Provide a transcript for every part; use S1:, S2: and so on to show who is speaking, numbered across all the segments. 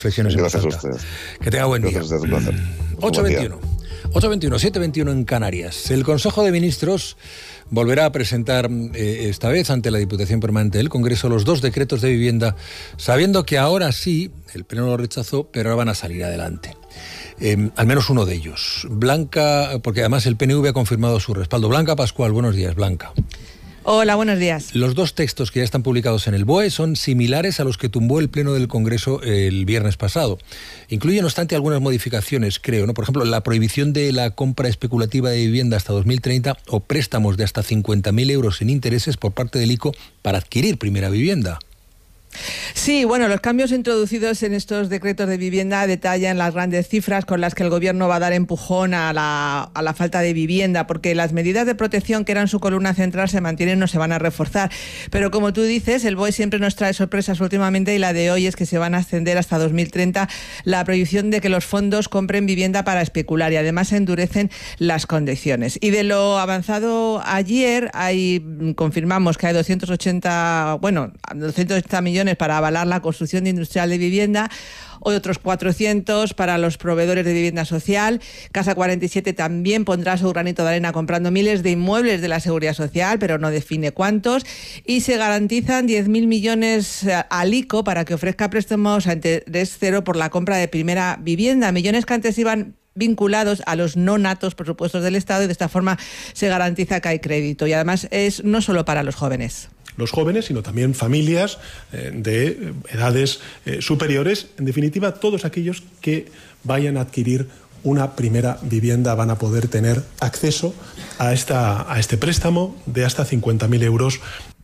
S1: Reflexiones en voz alta.
S2: Gracias a usted.
S1: Que tenga buen día.
S2: Gracias a usted, un placer.
S1: 8:21. 8:21, 7:21 en Canarias. El Consejo de Ministros volverá a presentar esta vez ante la Diputación Permanente del Congreso los 2 decretos de vivienda, sabiendo que ahora sí, el Pleno lo rechazó, pero ahora van a salir adelante. Al menos uno de ellos. Blanca, porque además el PNV ha confirmado su respaldo. Blanca Pascual, buenos días, Blanca.
S3: Hola, buenos días.
S1: Los 2 textos que ya están publicados en el BOE son similares a los que tumbó el Pleno del Congreso el viernes pasado. Incluyen, no obstante, algunas modificaciones, creo, ¿no? Por ejemplo, la prohibición de la compra especulativa de vivienda hasta 2030 o préstamos de hasta 50.000 euros sin intereses por parte del ICO para adquirir primera vivienda.
S3: Sí, bueno, los cambios introducidos en estos decretos de vivienda detallan las grandes cifras con las que el Gobierno va a dar empujón a la falta de vivienda, porque las medidas de protección que eran su columna central se mantienen, no se van a reforzar. Pero como tú dices, el BOE siempre nos trae sorpresas últimamente, y la de hoy es que se van a extender hasta 2030 la prohibición de que los fondos compren vivienda para especular, y además se endurecen las condiciones. Y de lo avanzado ayer, confirmamos que hay 280 millones para avalar la construcción industrial de vivienda, otros 400 para los proveedores de vivienda social. Casa 47 también pondrá su granito de arena comprando miles de inmuebles de la Seguridad Social, pero no define cuántos. Y se garantizan 10.000 millones al ICO para que ofrezca préstamos a interés cero por la compra de primera vivienda. Millones que antes iban vinculados a los no natos presupuestos del Estado, y de esta forma se garantiza que hay crédito. Y además es no solo para los jóvenes,
S4: sino también familias de edades superiores. En definitiva, todos aquellos que vayan a adquirir una primera vivienda van a poder tener acceso a este préstamo de hasta 50.000 euros.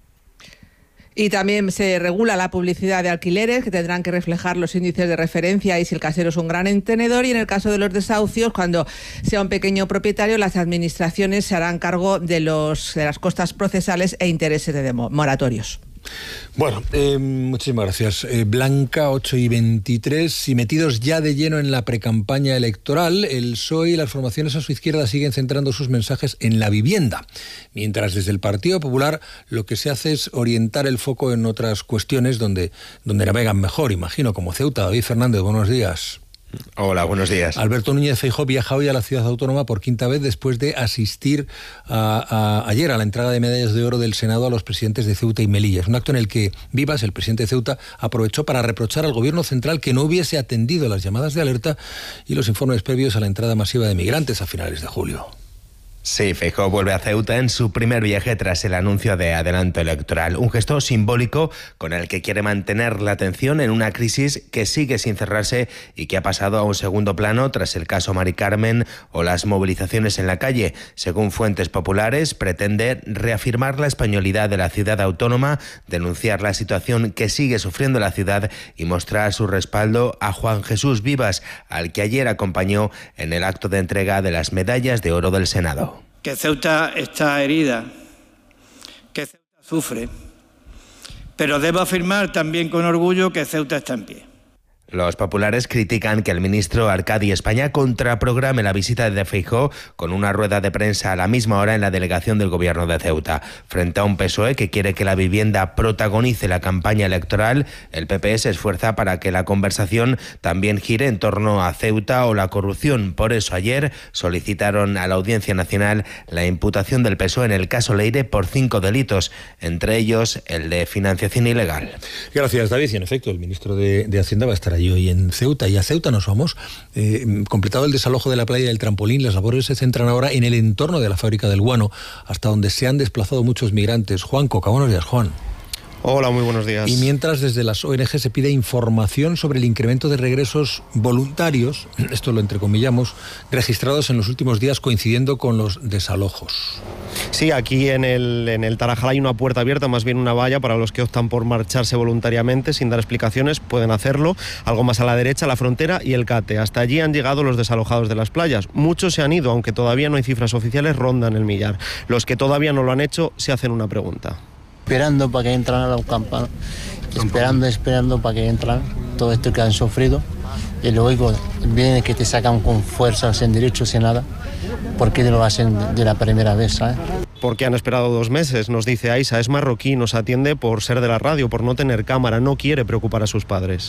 S3: Y también se regula la publicidad de alquileres, que tendrán que reflejar los índices de referencia y si el casero es un gran tenedor. Y en el caso de los desahucios, cuando sea un pequeño propietario, las administraciones se harán cargo de las costas procesales e intereses de moratorios.
S1: Bueno, muchísimas gracias. Blanca, 8:23, y metidos ya de lleno en la precampaña electoral, el PSOE y las formaciones a su izquierda siguen centrando sus mensajes en la vivienda, mientras desde el Partido Popular lo que se hace es orientar el foco en otras cuestiones donde navegan mejor, imagino, como Ceuta. David Fernández, buenos días.
S5: Hola, buenos días.
S1: Alberto Núñez Feijóo viaja hoy a la ciudad autónoma por 5ª vez después de asistir ayer a la entrega de medallas de oro del Senado a los presidentes de Ceuta y Melilla. Es un acto en el que Vivas, el presidente de Ceuta, aprovechó para reprochar al gobierno central que no hubiese atendido las llamadas de alerta y los informes previos a la entrada masiva de migrantes a finales de julio.
S5: Sí, Feijóo vuelve a Ceuta en su primer viaje tras el anuncio de adelanto electoral. Un gesto simbólico con el que quiere mantener la atención en una crisis que sigue sin cerrarse y que ha pasado a un segundo plano tras el caso Mari Carmen o las movilizaciones en la calle. Según fuentes populares, pretende reafirmar la españolidad de la ciudad autónoma, denunciar la situación que sigue sufriendo la ciudad y mostrar su respaldo a Juan Jesús Vivas, al que ayer acompañó en el acto de entrega de las medallas de oro del Senado.
S6: Que Ceuta está herida, que Ceuta sufre, pero debo afirmar también con orgullo que Ceuta está en pie.
S5: Los populares critican que el ministro Arcadi España contraprograme la visita de Feijóo con una rueda de prensa a la misma hora en la delegación del gobierno de Ceuta. Frente a un PSOE que quiere que la vivienda protagonice la campaña electoral, el PP se esfuerza para que la conversación también gire en torno a Ceuta o la corrupción. Por eso ayer solicitaron a la Audiencia Nacional la imputación del PSOE en el caso Leire por 5 delitos, entre ellos el de financiación ilegal.
S1: Gracias, David. Y en efecto, el ministro de Hacienda va a estar allí hoy en Ceuta, y a Ceuta nos vamos. Completado el desalojo de la playa del Trampolín, las labores se centran ahora en el entorno de la fábrica del guano, hasta donde se han desplazado muchos migrantes. Juan Coca, buenos días, Juan.
S7: Hola, muy buenos días.
S1: Y mientras desde las ONG se pide información sobre el incremento de regresos voluntarios, esto lo entrecomillamos, registrados en los últimos días coincidiendo con los desalojos.
S7: Sí, aquí en el Tarajal hay una puerta abierta, más bien una valla, para los que optan por marcharse voluntariamente sin dar explicaciones, pueden hacerlo. Algo más a la derecha, la frontera y el CATE. Hasta allí han llegado los desalojados de las playas. Muchos se han ido, aunque todavía no hay cifras oficiales, rondan el millar. Los que todavía no lo han hecho se hacen una pregunta.
S8: Esperando para que entran a los campos, esperando para que entran todo esto que han sufrido, y luego viene que te sacan con fuerza, sin derecho, sin nada, porque lo hacen de la primera vez, ¿sabes?
S7: Porque han esperado 2 meses, nos dice Aisa, es marroquí, nos atiende por ser de la radio, por no tener cámara, no quiere preocupar a sus padres.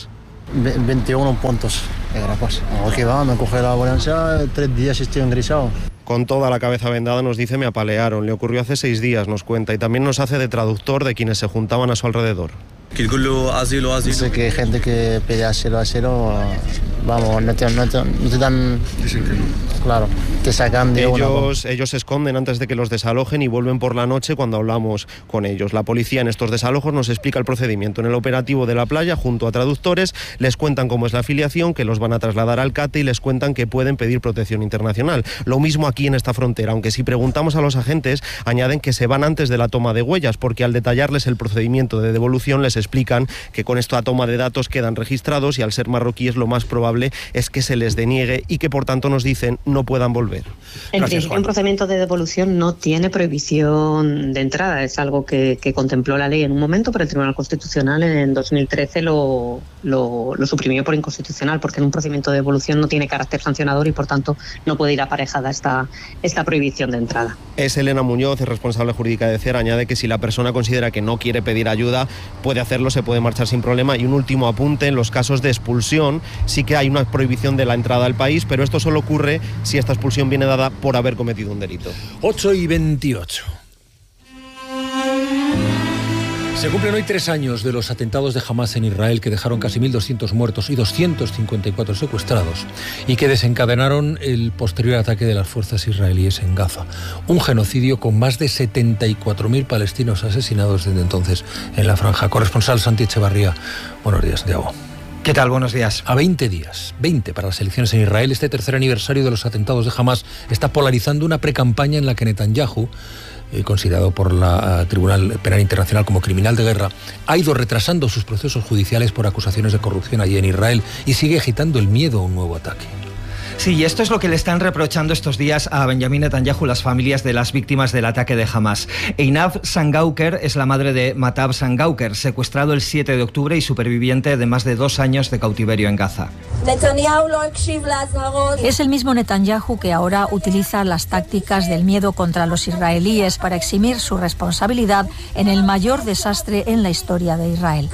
S8: 21 puntos de grapos. Aquí va, me coge la ambulancia, 3 días estoy ingresado.
S7: Con toda la cabeza vendada, nos dice, me apalearon. Le ocurrió hace 6 días, nos cuenta. Y también nos hace de traductor de quienes se juntaban a su alrededor.
S8: Sé que hay gente que pide asilo, vamos, no te dan... Dicen que no. Claro, te sacan de
S7: ellos se esconden antes de que los desalojen y vuelven por la noche cuando hablamos con ellos. La policía en estos desalojos nos explica el procedimiento. En el operativo de la playa, junto a traductores, les cuentan cómo es la afiliación, que los van a trasladar al CATE y les cuentan que pueden pedir protección internacional. Lo mismo aquí en esta frontera, aunque si preguntamos a los agentes, añaden que se van antes de la toma de huellas, porque al detallarles el procedimiento de devolución les explican que con esta toma de datos quedan registrados y al ser marroquíes lo más probable es que se les deniegue y que por tanto nos dicen no puedan volver.
S2: En principio, un procedimiento de devolución no tiene prohibición de entrada, es algo que contempló la ley en un momento, pero el Tribunal Constitucional en 2013 lo suprimió por inconstitucional, porque en un procedimiento de devolución no tiene carácter sancionador y por tanto no puede ir aparejada esta prohibición de entrada.
S7: Es Elena Muñoz, responsable jurídica de CER, añade que si la persona considera que no quiere pedir ayuda, puede hacerlo, se puede marchar sin problema. Y un último apunte, en los casos de expulsión sí que hay una prohibición de la entrada al país, pero esto solo ocurre si esta expulsión viene dada por haber cometido un delito.
S1: 8:28. Se cumplen hoy 3 años de los atentados de Hamás en Israel que dejaron casi 1.200 muertos y 254 secuestrados y que desencadenaron el posterior ataque de las fuerzas israelíes en Gaza. Un genocidio con más de 74.000 palestinos asesinados desde entonces en la franja. Corresponsal Santi Echevarría. Buenos días, Santiago.
S9: ¿Qué tal? Buenos días.
S1: A 20 días, 20 para las elecciones en Israel, este tercer aniversario de los atentados de Hamás está polarizando una precampaña en la que Netanyahu, considerado por la Tribunal Penal Internacional como criminal de guerra, ha ido retrasando sus procesos judiciales por acusaciones de corrupción allí en Israel y sigue agitando el miedo a un nuevo ataque.
S9: Sí, y esto es lo que le están reprochando estos días a Benjamin Netanyahu las familias de las víctimas del ataque de Hamás. Einab Sangauker es la madre de Matab Sangauker, secuestrado el 7 de octubre y superviviente de más de 2 años de cautiverio en Gaza.
S10: Es el mismo Netanyahu que ahora utiliza las tácticas del miedo contra los israelíes para eximir su responsabilidad en el mayor desastre en la historia de Israel.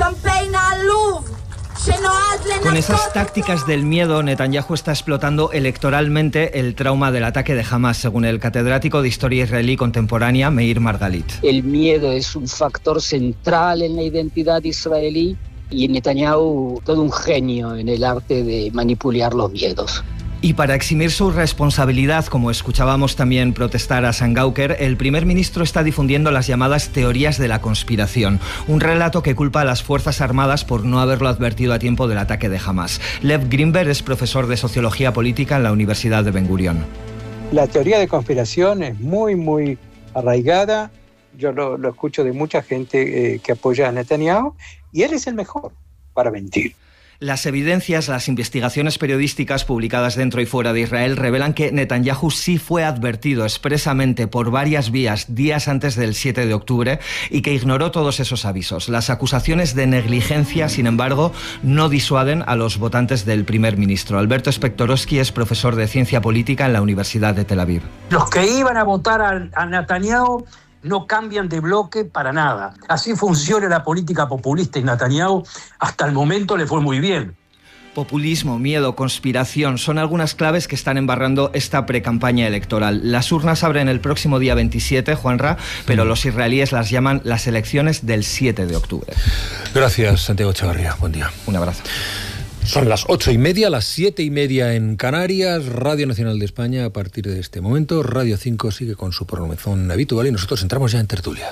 S9: Con esas tácticas del miedo, Netanyahu está explotando electoralmente el trauma del ataque de Hamás, según el catedrático de Historia Israelí Contemporánea, Meir Margalit.
S11: El miedo es un factor central en la identidad israelí y Netanyahu todo un genio en el arte de manipular los miedos.
S9: Y para eximir su responsabilidad, como escuchábamos también protestar a Sangauker, el primer ministro está difundiendo las llamadas teorías de la conspiración, un relato que culpa a las Fuerzas Armadas por no haberlo advertido a tiempo del ataque de Hamás. Lev Grimberg es profesor de Sociología Política en la Universidad de Ben Gurion.
S12: La teoría de conspiración es muy arraigada. Yo lo escucho de mucha gente que apoya a Netanyahu y él es el mejor para mentir.
S9: Las evidencias, las investigaciones periodísticas publicadas dentro y fuera de Israel revelan que Netanyahu sí fue advertido expresamente por varias vías días antes del 7 de octubre y que ignoró todos esos avisos. Las acusaciones de negligencia, sin embargo, no disuaden a los votantes del primer ministro. Alberto Spektorowski es profesor de Ciencia Política en la Universidad de Tel Aviv.
S13: Los que iban a votar a Netanyahu no cambian de bloque para nada. Así funciona la política populista y Netanyahu hasta el momento le fue muy bien.
S9: Populismo, miedo, conspiración son algunas claves que están embarrando esta precampaña electoral. Las urnas abren el próximo día 27, Juanra, pero los israelíes las llaman las elecciones del 7 de octubre.
S1: Gracias, Santiago Echevarría. Buen día.
S9: Un abrazo.
S1: Son las 8:30, las 7:30 en Canarias. Radio Nacional de España, a partir de este momento, Radio 5 sigue con su programación habitual y nosotros entramos ya en tertulia.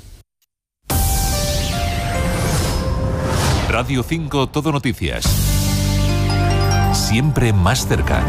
S14: Radio 5 Todo Noticias. Siempre más cerca.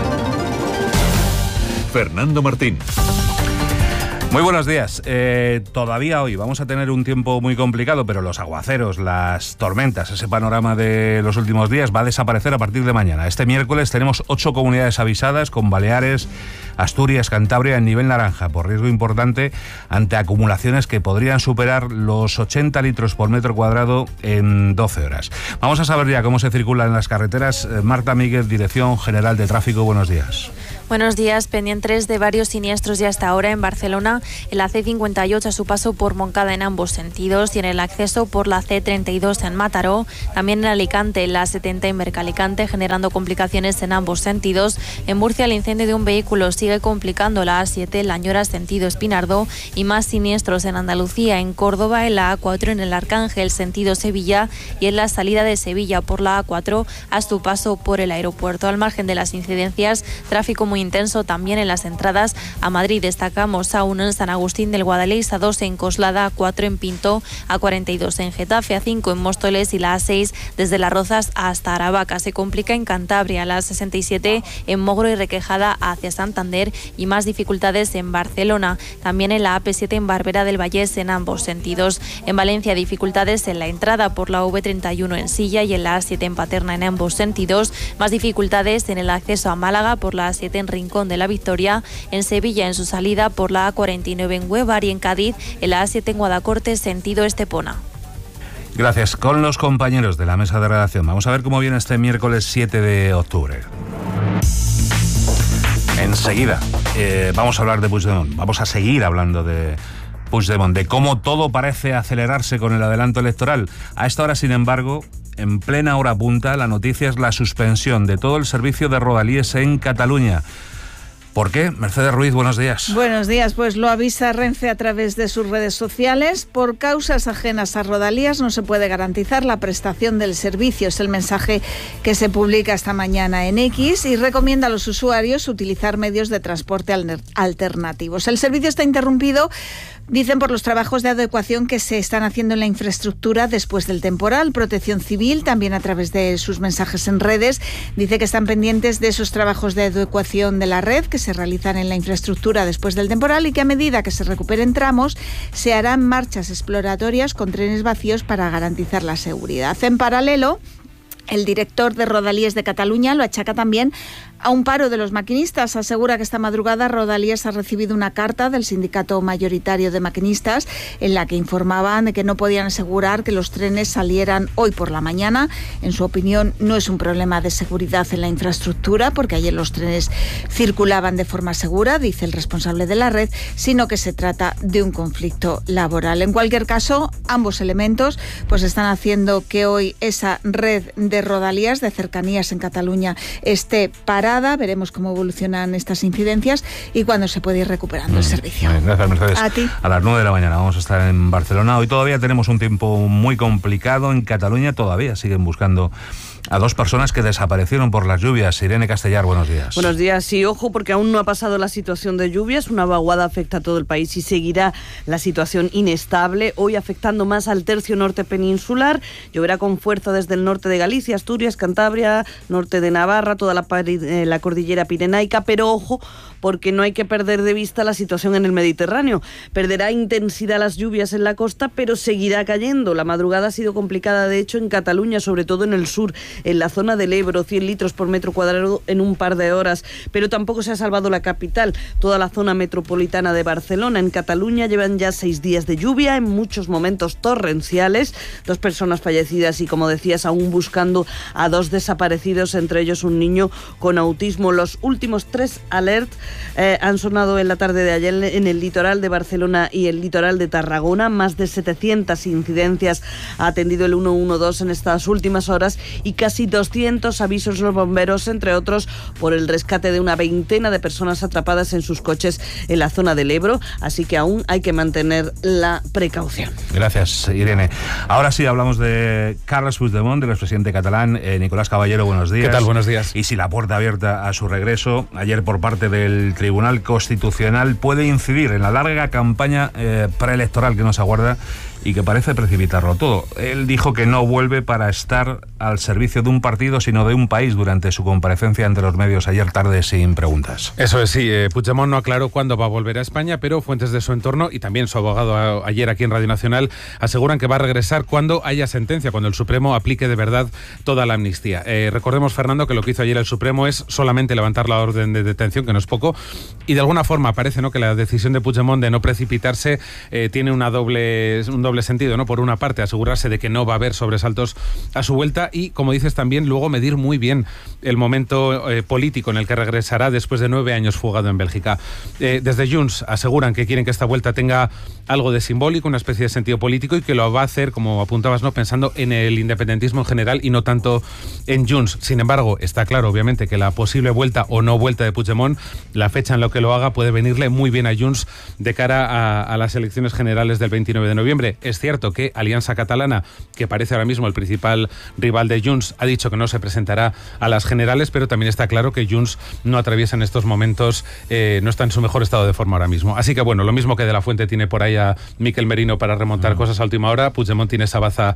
S14: Fernando Martín.
S15: Muy buenos días. Todavía hoy vamos a tener un tiempo muy complicado, pero los aguaceros, las tormentas, ese panorama de los últimos días va a desaparecer a partir de mañana. Este miércoles tenemos 8 comunidades avisadas, con Baleares, Asturias, Cantabria en nivel naranja, por riesgo importante ante acumulaciones que podrían superar los 80 litros por metro cuadrado en 12 horas. Vamos a saber ya cómo se circula en las carreteras. Marta Míguez, Dirección General de Tráfico, buenos días.
S16: Buenos días, pendientes de varios siniestros ya hasta ahora en Barcelona, en la C58 a su paso por Moncada en ambos sentidos y en el acceso por la C32 en Mataró, también en Alicante en la 70 en Mercalicante, generando complicaciones en ambos sentidos. En Murcia el incendio de un vehículo sigue complicando la A7, Lañora sentido Espinardo, y más siniestros en Andalucía, en Córdoba, en la A4 en el Arcángel sentido Sevilla y en la salida de Sevilla por la A4 hasta su paso por el aeropuerto. Al margen de las incidencias, tráfico muy intenso también en las entradas a Madrid. Destacamos A1 en San Agustín del Guadaleix, A2 en Coslada, A4 en Pinto, A42 en Getafe, A5 en Móstoles y la A6 desde Las Rozas hasta Aravaca. Se complica en Cantabria, la A67 en Mogro y Requejada hacia Santander y más dificultades en Barcelona. También en la AP7 en Barberá del Vallés en ambos sentidos. En Valencia dificultades en la entrada por la V31 en Silla y en la A7 en Paterna en ambos sentidos. Más dificultades en el acceso a Málaga por la A7 en Rincón de la Victoria. En Sevilla en su salida por la A49 en Huevar y en Cádiz en la A7 en Guadacorte sentido Estepona.
S15: Gracias. Con los compañeros de la mesa de redacción vamos a ver cómo viene este miércoles 7 de octubre. Enseguida vamos a hablar de Puigdemont. Vamos a seguir hablando de Puigdemont, de cómo todo parece acelerarse con el adelanto electoral. A esta hora, sin embargo, en plena hora punta, la noticia es la suspensión de todo el servicio de Rodalies en Cataluña. ¿Por qué? Mercedes Ruiz, buenos días.
S17: Buenos días, pues lo avisa Renfe a través de sus redes sociales. Por causas ajenas a Rodalías no se puede garantizar la prestación del servicio. Es el mensaje que se publica esta mañana en X y recomienda a los usuarios utilizar medios de transporte alternativos. El servicio está interrumpido, dicen, por los trabajos de adecuación que se están haciendo en la infraestructura después del temporal. Protección Civil, también a través de sus mensajes en redes, dice que están pendientes de esos trabajos de adecuación de la red que se realizan en la infraestructura después del temporal y que a medida que se recuperen tramos se harán marchas exploratorias con trenes vacíos para garantizar la seguridad. En paralelo, el director de Rodalies de Cataluña lo achaca también a un paro de los maquinistas. Asegura que esta madrugada Rodalies ha recibido una carta del sindicato mayoritario de maquinistas en la que informaban de que no podían asegurar que los trenes salieran hoy por la mañana. En su opinión, no es un problema de seguridad en la infraestructura, porque ayer los trenes circulaban de forma segura, dice el responsable de la red, sino que se trata de un conflicto laboral. En cualquier caso, ambos elementos pues están haciendo que hoy esa red de Rodalies de cercanías en Cataluña esté parada. Veremos cómo evolucionan estas incidencias y cuándo se puede ir recuperando el servicio.
S15: Gracias, Mercedes.
S17: A ti.
S15: A las 9 de la mañana vamos a estar en Barcelona. Hoy todavía tenemos un tiempo muy complicado en Cataluña. Todavía siguen buscando a dos personas que desaparecieron por las lluvias. Irene Castellar, buenos días.
S18: Buenos días. Sí, ojo, porque aún no ha pasado la situación de lluvias. Una vaguada afecta a todo el país y seguirá la situación inestable. Hoy afectando más al tercio norte peninsular. Lloverá con fuerza desde el norte de Galicia, Asturias, Cantabria, norte de Navarra, toda la cordillera pirenaica. Pero ojo, porque no hay que perder de vista la situación en el Mediterráneo. Perderá intensidad las lluvias en la costa, pero seguirá cayendo. La madrugada ha sido complicada, de hecho, en Cataluña, sobre todo en el sur, en la zona del Ebro, 100 litros por metro cuadrado en un par de horas. Pero tampoco se ha salvado la capital, toda la zona metropolitana de Barcelona. En Cataluña llevan ya 6 días de lluvia, en muchos momentos torrenciales. 2 personas fallecidas y, como decías, aún buscando a 2 desaparecidos, entre ellos un niño con autismo. Los últimos 3 alerts han sonado en la tarde de ayer en el litoral de Barcelona y el litoral de Tarragona. Más de 700 incidencias ha atendido el 112 en estas últimas horas y casi 200 avisos los bomberos, entre otros por el rescate de una veintena de personas atrapadas en sus coches en la zona del Ebro. Así que aún hay que mantener la precaución.
S15: Gracias, Irene. Ahora sí hablamos de Carles Puigdemont, del expresidente catalán. Nicolás Caballero, buenos días.
S19: ¿Qué tal? Buenos días.
S15: Y si la puerta abierta a su regreso, ayer por parte del Tribunal Constitucional, puede incidir en la larga campaña preelectoral que nos aguarda y que parece precipitarlo todo. Él dijo que no vuelve para estar al servicio de un partido, sino de un país, durante su comparecencia ante los medios ayer tarde sin preguntas.
S19: Eso es, sí. Puigdemont no aclaró cuándo va a volver a España, pero fuentes de su entorno y también su abogado ayer aquí en Radio Nacional aseguran que va a regresar cuando haya sentencia, cuando el Supremo aplique de verdad toda la amnistía. Recordemos, Fernando, que lo que hizo ayer el Supremo es solamente levantar la orden de detención, que no es poco, y de alguna forma parece, ¿no?, que la decisión de Puigdemont de no precipitarse tiene un doble sentido, ¿no? Por una parte, asegurarse de que no va a haber sobresaltos a su vuelta, y, como dices también, luego medir muy bien el momento político en el que regresará después de 9 años fugado en Bélgica. Desde Junts aseguran que quieren que esta vuelta tenga algo de simbólico, una especie de sentido político, y que lo va a hacer, como apuntabas, ¿no?, pensando en el independentismo en general y no tanto en Junts. Sin embargo, está claro, obviamente, que la posible vuelta o no vuelta de Puigdemont, la fecha en la que lo haga, puede venirle muy bien a Junts de cara a las elecciones generales del 29 de noviembre. Es cierto que Alianza Catalana, que parece ahora mismo el principal rival de Junts, ha dicho que no se presentará a las generales, pero también está claro que Junts no atraviesa en estos momentos, no está en su mejor estado de forma ahora mismo. Así que bueno, lo mismo que De la Fuente tiene por ahí a Miquel Merino para remontar cosas a última hora, Puigdemont tiene esa baza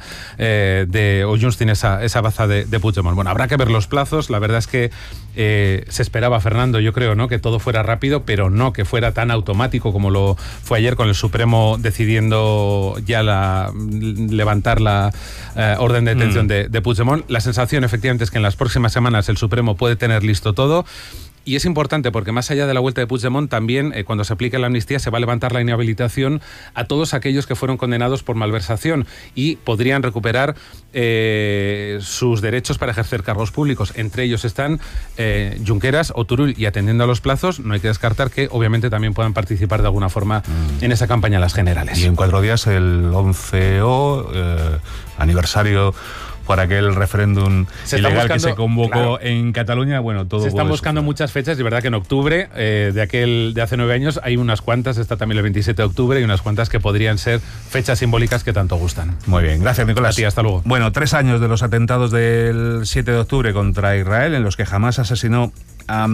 S19: o Junts tiene esa baza de Puigdemont. Bueno, habrá que ver los plazos. La verdad es que se esperaba, Fernando, yo creo, ¿no?, que todo fuera rápido, pero no que fuera tan automático como lo fue ayer, con el Supremo decidiendo ya levantar la orden de detención de Puigdemont. La sensación, efectivamente, es que en las próximas semanas el Supremo puede tener listo todo. Y es importante porque, más allá de la vuelta de Puigdemont, también cuando se aplique la amnistía se va a levantar la inhabilitación a todos aquellos que fueron condenados por malversación y podrían recuperar sus derechos para ejercer cargos públicos. Entre ellos están Junqueras o Turull, y atendiendo a los plazos no hay que descartar que obviamente también puedan participar de alguna forma en esa campaña a las generales.
S15: Y en 4 días el 11O, aniversario por aquel referéndum ilegal que se convocó en Cataluña. Bueno, todo se están buscando muchas fechas, y verdad que en octubre de hace 9 años hay unas cuantas, está también el 27 de octubre, y unas cuantas que podrían ser fechas simbólicas que tanto gustan. Muy bien, gracias, Nicolás.
S19: A ti, hasta luego.
S15: Bueno, 3 años de los atentados del 7 de octubre contra Israel, en los que Hamás asesinó a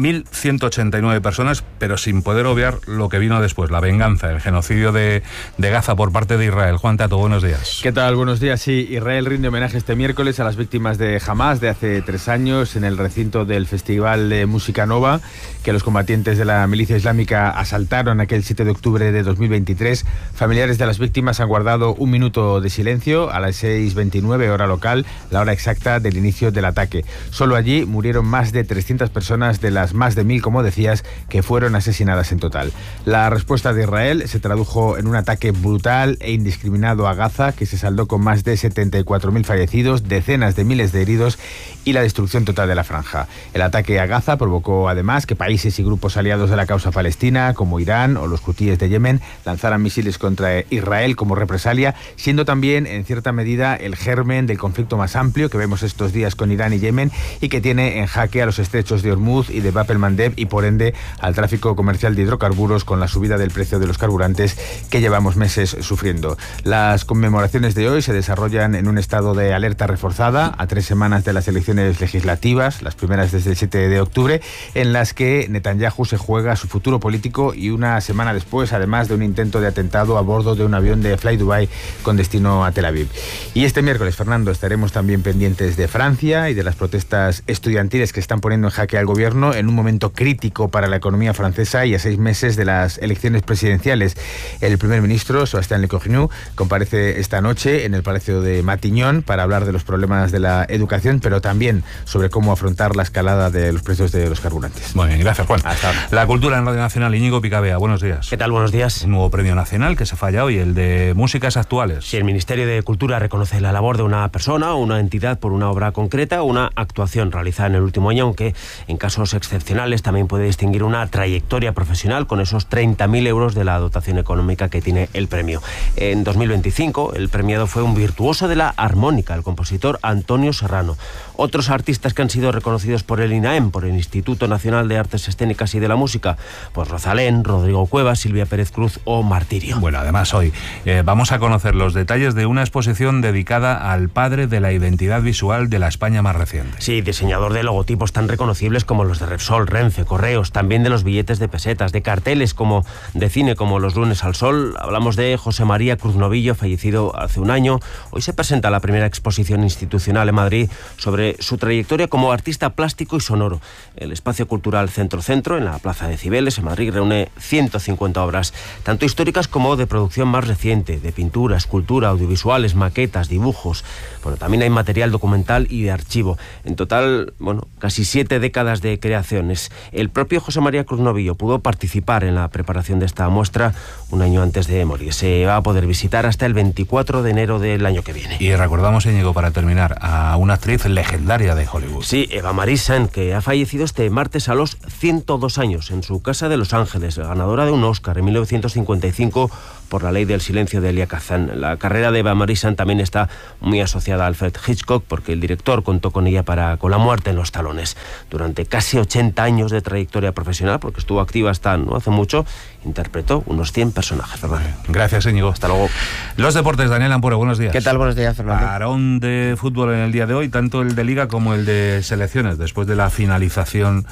S15: 1.189 personas, pero sin poder obviar lo que vino después, la venganza, el genocidio de Gaza por parte de Israel. Juan Tato, buenos días.
S20: ¿Qué tal? Buenos días. Sí, Israel rinde homenaje este miércoles a las víctimas de Hamás de hace 3 años en el recinto del Festival de Música Nova, que los combatientes de la milicia islámica asaltaron aquel 7 de octubre de 2023. Familiares de las víctimas han guardado un minuto de silencio a las 6:29 hora local, la hora exacta del inicio del ataque. Solo allí murieron más de 300 personas de las más de 1.000, como decías, que fueron asesinadas en total. La respuesta de Israel se tradujo en un ataque brutal e indiscriminado a Gaza, que se saldó con más de 74.000 fallecidos, decenas de miles de heridos y la destrucción total de la franja. El ataque a Gaza provocó además que países y grupos aliados de la causa palestina, como Irán o los hutíes de Yemen, lanzaran misiles contra Israel como represalia, siendo también en cierta medida el germen del conflicto más amplio que vemos estos días con Irán y Yemen, y que tiene en jaque a los estrechos de Hormuz y de Bab el-Mandeb, y por ende al tráfico comercial de hidrocarburos, con la subida del precio de los carburantes que llevamos meses sufriendo. Las conmemoraciones de hoy se desarrollan en un estado de alerta reforzada a 3 semanas de las elecciones legislativas, las primeras desde el 7 de octubre, en las que Netanyahu se juega su futuro político, y una semana después, además, de un intento de atentado a bordo de un avión de Fly Dubai con destino a Tel Aviv. Y este miércoles, Fernando, estaremos también pendientes de Francia y de las protestas estudiantiles que están poniendo en jaque al gobierno en un momento crítico para la economía francesa y a 6 meses de las elecciones presidenciales. El primer ministro, Sébastien Lecornu, comparece esta noche en el Palacio de Matignon para hablar de los problemas de la educación, pero también sobre cómo afrontar la escalada de los precios de los carburantes.
S15: Muy bien, gracias, Juan. Hasta ahora. La cultura en Radio Nacional, Íñigo Picabea, buenos días.
S21: ¿Qué tal? Buenos días.
S15: Un nuevo premio nacional que se falla hoy, el de Músicas Actuales.
S21: Sí, el Ministerio de Cultura reconoce la labor de una persona o una entidad por una obra concreta o una actuación realizada en el último año, aunque en casos excepcionales también puede distinguir una trayectoria profesional con esos 30.000 euros de la dotación económica que tiene el premio. En 2025 el premiado fue un virtuoso de la armónica, el compositor Antonio Serrano. Otros artistas que han sido reconocidos por el INAEM, por el Instituto Nacional de Artes Escénicas y de la Música, pues Rosalén, Rodrigo Cuevas, Silvia Pérez Cruz o Martirio.
S15: Bueno, además hoy vamos a conocer los detalles de una exposición dedicada al padre de la identidad visual de la España más reciente.
S21: Sí, diseñador de logotipos tan reconocibles como los de Repsol, Renfe, Correos, también de los billetes de pesetas, de carteles como de cine como Los lunes al sol. Hablamos de José María Cruz Novillo, fallecido hace un año. Hoy se presenta la primera exposición institucional en Madrid sobre su trayectoria como artista plástico y sonoro. El espacio cultural Centro, en la Plaza de Cibeles, en Madrid, reúne 150 obras, tanto históricas como de producción más reciente, de pintura, escultura, audiovisuales, maquetas, dibujos. Bueno, también hay material documental y de archivo. En total, bueno, casi 7 décadas décadas de creaciones. El propio José María Cruz Novillo pudo participar en la preparación de esta muestra un año antes de morir. Se va a poder visitar hasta el 24 de enero del año que viene.
S15: Y recordamos, Íñigo, para terminar, a una actriz legendaria de Hollywood.
S21: Sí, Eva Marie Saint, que ha fallecido este martes a los 102 años en su casa de Los Ángeles, ganadora de un Oscar en 1955 por La ley del silencio de Elia Kazan. La carrera de Eva Marie Saint también está muy asociada a Alfred Hitchcock, porque el director contó con ella con La muerte en los talones. Durante casi 80 años de trayectoria profesional, porque estuvo activa hasta no hace mucho, interpretó unos 100 personajes, Fernando.
S15: Gracias, Íñigo.
S21: Hasta luego.
S15: Los deportes, Daniel Ampuro, buenos días.
S4: ¿Qué tal? Buenos días, Fernando.
S15: Parón de fútbol en el día de hoy, tanto el de Liga como el de selecciones, después de la finalización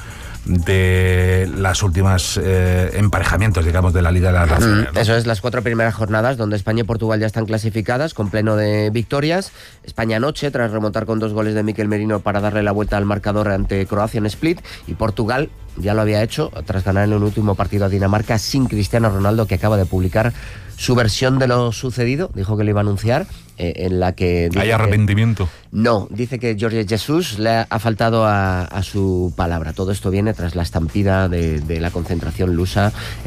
S15: de las últimas emparejamientos, digamos, de la Liga de las Naciones, ¿no?
S4: Eso es, las 4 primeras jornadas, donde España y Portugal ya están clasificadas con pleno de victorias. España anoche, tras remontar con 2 goles de Mikel Merino para darle la vuelta al marcador ante Croacia en Split, y Portugal ya lo había hecho tras ganar en el último partido a Dinamarca sin Cristiano Ronaldo, que acaba de publicar su versión de lo sucedido. Dijo que lo iba a anunciar, en la que...
S15: ¿Hay arrepentimiento?
S4: No, dice que Jorge Jesus le ha faltado a su palabra. Todo esto viene tras la estampida de la concentración lusa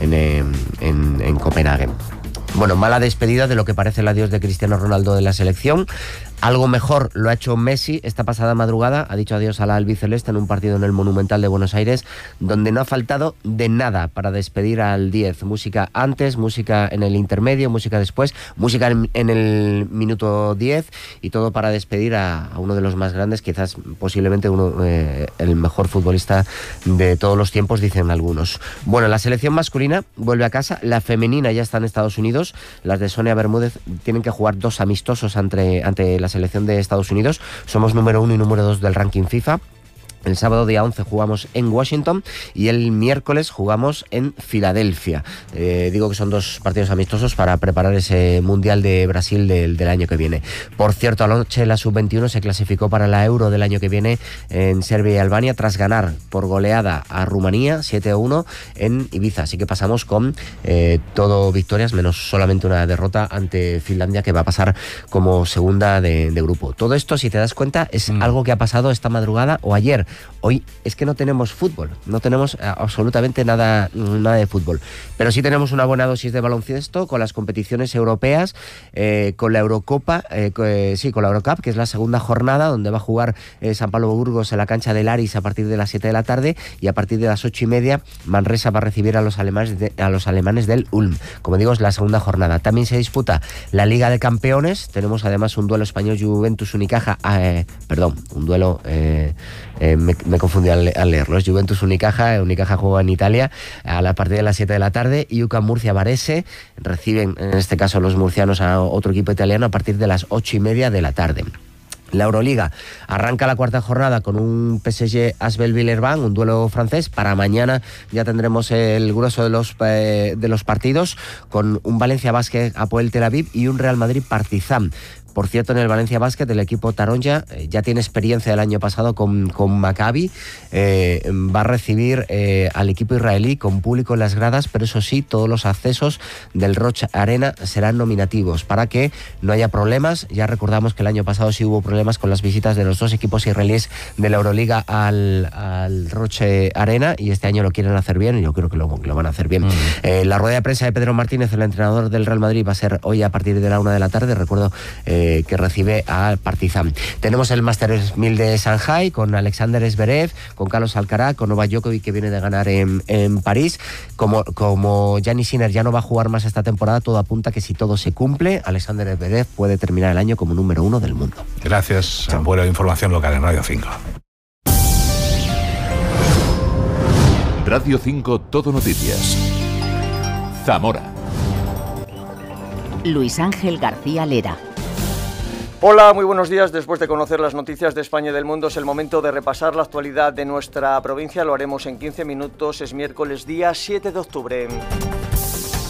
S4: en Copenhague. Bueno, mala despedida de lo que parece el adiós de Cristiano Ronaldo de la selección. Algo mejor lo ha hecho Messi esta pasada madrugada. Ha dicho adiós a la albiceleste en un partido en el Monumental de Buenos Aires, donde no ha faltado de nada para despedir al 10. Música antes, música en el intermedio, música después, música en el minuto 10, y todo para despedir a uno de los más grandes, quizás posiblemente el mejor futbolista de todos los tiempos, dicen algunos. Bueno, la selección masculina vuelve a casa, la femenina ya está en Estados Unidos. Las de Sonia Bermúdez tienen que jugar 2 amistosos ante la selección de Estados Unidos. Somos número 1 y número 2 del ranking FIFA. El sábado día 11 jugamos en Washington y el miércoles jugamos en Filadelfia. Digo que son 2 partidos amistosos para preparar ese Mundial de Brasil del año que viene. Por cierto, anoche la Sub-21 se clasificó para la Euro del año que viene en Serbia y Albania, tras ganar por goleada a Rumanía 7-1 en Ibiza. Así que pasamos con todo victorias, menos solamente una derrota ante Finlandia, que va a pasar como segunda de grupo. Todo esto, si te das cuenta, es algo que ha pasado esta madrugada o ayer. Hoy es que no tenemos fútbol, no tenemos absolutamente nada de fútbol, pero sí tenemos una buena dosis de baloncesto con las competiciones europeas, con la Eurocopa, con la Eurocup, que es la segunda jornada, donde va a jugar San Pablo Burgos en la cancha del Aris a partir de las 7 de la tarde, y a partir de las 8:30 Manresa va a recibir a los alemanes del Ulm. Como digo, es la segunda jornada. También se disputa la Liga de Campeones. Tenemos además un duelo español, Juventus Unicaja, un duelo... me confundí al leerlo. Es Juventus Unicaja juega en Italia a partir de las 7 de la tarde, y UCAM Murcia Varese reciben, en este caso los murcianos, a otro equipo italiano a partir de las 8:30 de la tarde. La Euroliga arranca la 4ª jornada con un PSG Asvel Villeurbanne, un duelo francés. Para mañana ya tendremos el grueso de los partidos, con un Valencia Basket Apoel Tel Aviv y un Real Madrid Partizan. Por cierto, en el Valencia Basket, el equipo Taronja ya tiene experiencia del año pasado con Maccabi. Va a recibir al equipo israelí con público en las gradas, pero eso sí, todos los accesos del Roch Arena serán nominativos para que no haya problemas. Ya recordamos que el año pasado sí hubo problemas con las visitas de los 2 equipos israelíes de la Euroliga al Roch Arena, y este año lo quieren hacer bien, y yo creo que lo van a hacer bien. La rueda de prensa de Pedro Martínez, el entrenador del Real Madrid, va a ser hoy a partir de la 1 de la tarde. Recuerdo que recibe al Partizan. Tenemos el Masters 1000 de Shanghai con Alexander Zverev, con Carlos Alcaraz, con Novak Djokovic, que viene de ganar en París. Como Giannis Sinner ya no va a jugar más esta temporada, todo apunta que si todo se cumple, Alexander Zverev puede terminar el año como número 1 del mundo.
S15: Gracias. Buena información local en Radio 5.
S14: Radio 5 Todo Noticias. Zamora.
S22: Luis Ángel García Lera.
S23: Hola, muy buenos días. Después de conocer las noticias de España y del mundo, es el momento de repasar la actualidad de nuestra provincia. Lo haremos en 15 minutos. Es miércoles, día 7 de octubre.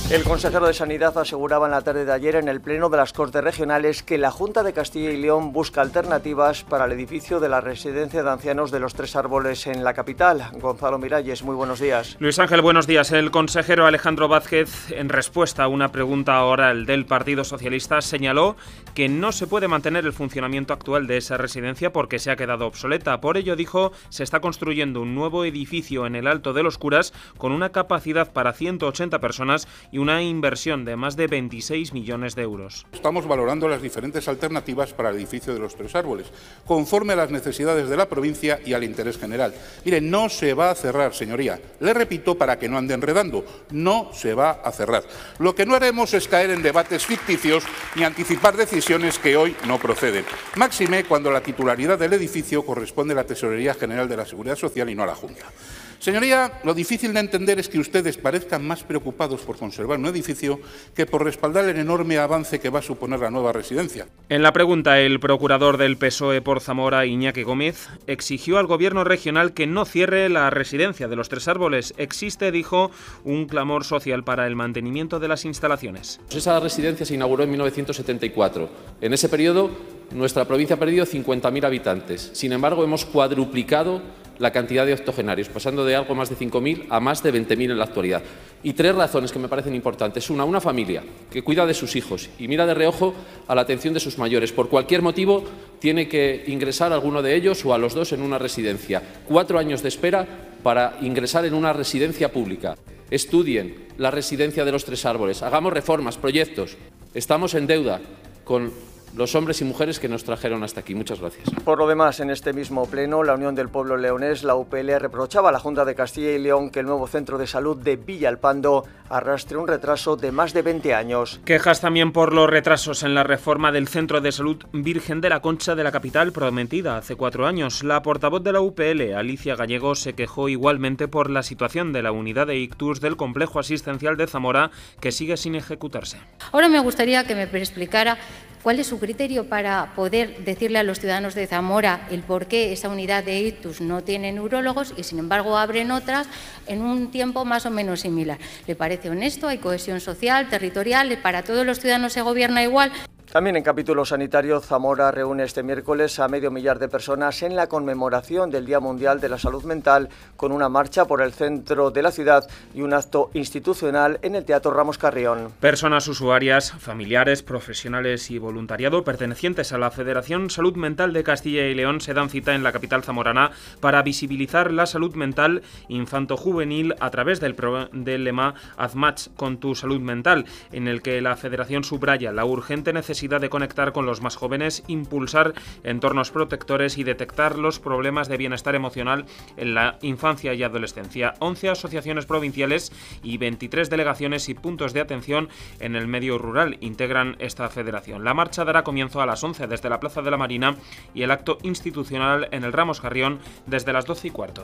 S23: El consejero de Sanidad aseguraba en la tarde de ayer en el Pleno de las Cortes Regionales que la Junta de Castilla y León busca alternativas para el edificio de la residencia de ancianos de los Tres Árboles en la capital. Gonzalo Miralles, muy buenos días.
S3: Luis Ángel, buenos días. El consejero Alejandro Vázquez, en respuesta a una pregunta oral del Partido Socialista, señaló que no se puede mantener el funcionamiento actual de esa residencia porque se ha quedado obsoleta. Por ello, dijo, se está construyendo un nuevo edificio en el Alto de los Curas con una capacidad para 180 personas y una inversión de más de 26 millones de euros.
S5: Estamos valorando las diferentes alternativas para el edificio de los Tres Árboles, conforme a las necesidades de la provincia y al interés general. Mire, no se va a cerrar, señoría. Le repito para que no ande enredando, no se va a cerrar. Lo que no haremos es caer en debates ficticios ni anticipar decisiones que hoy no proceden. Máxime cuando la titularidad del edificio corresponde a la Tesorería General de la Seguridad Social y no a la Junta. Señoría, lo difícil de entender es que ustedes parezcan más preocupados por conservar un edificio que por respaldar el enorme avance que va a suponer la nueva residencia.
S3: En la pregunta, el procurador del PSOE por Zamora, Iñaki Gómez, exigió al gobierno regional que no cierre la residencia de los Tres Árboles. Existe, dijo, un clamor social para el mantenimiento de las instalaciones.
S6: Esa residencia se inauguró en 1974. En ese periodo, nuestra provincia ha perdido 50.000 habitantes. Sin embargo, hemos cuadruplicado la cantidad de octogenarios, pasando de algo más de 5.000 a más de 20.000 en la actualidad. Y tres razones que me parecen importantes. Una familia que cuida de sus hijos y mira de reojo a la atención de sus mayores. Por cualquier motivo, tiene que ingresar a alguno de ellos o a los dos en una residencia. 4 años de espera para ingresar en una residencia pública. Estudien la residencia de los Tres Árboles, hagamos reformas, proyectos. Estamos en deuda con los hombres y mujeres que nos trajeron hasta aquí. Muchas gracias.
S23: Por lo demás, en este mismo pleno, la Unión del Pueblo Leonés, la UPL, reprochaba a la Junta de Castilla y León que el nuevo centro de salud de Villalpando arrastre un retraso de más de 20 años.
S3: Quejas también por los retrasos en la reforma del Centro de Salud Virgen de la Concha de la capital, prometida hace 4 años. La portavoz de la UPL, Alicia Gallego, se quejó igualmente por la situación de la unidad de ictus del complejo asistencial de Zamora, que sigue sin ejecutarse.
S24: Ahora me gustaría que me explicara cuál es su criterio para poder decirle a los ciudadanos de Zamora el por qué esa unidad de ictus no tiene neurólogos y sin embargo abren otras en un tiempo más o menos similar. ¿Le parece honesto? ¿Hay cohesión social, territorial? ¿Para todos los ciudadanos se gobierna igual?
S23: También en capítulo sanitario, Zamora reúne este miércoles a 500.000 de personas en la conmemoración del Día Mundial de la Salud Mental, con una marcha por el centro de la ciudad y un acto institucional en el Teatro Ramos Carrión.
S3: Personas usuarias, familiares, profesionales y voluntariado pertenecientes a la Federación Salud Mental de Castilla y León se dan cita en la capital zamorana para visibilizar la salud mental infanto-juvenil a través del lema Haz Match con tu salud mental, en el que la Federación subraya la urgente necesidad de conectar con los más jóvenes, impulsar entornos protectores y detectar los problemas de bienestar emocional en la infancia y adolescencia. 11 asociaciones provinciales y 23 delegaciones y puntos de atención en el medio rural integran esta federación. La marcha dará comienzo a las 11 desde la Plaza de la Marina y el acto institucional en el Ramos Carrión desde las 12:15.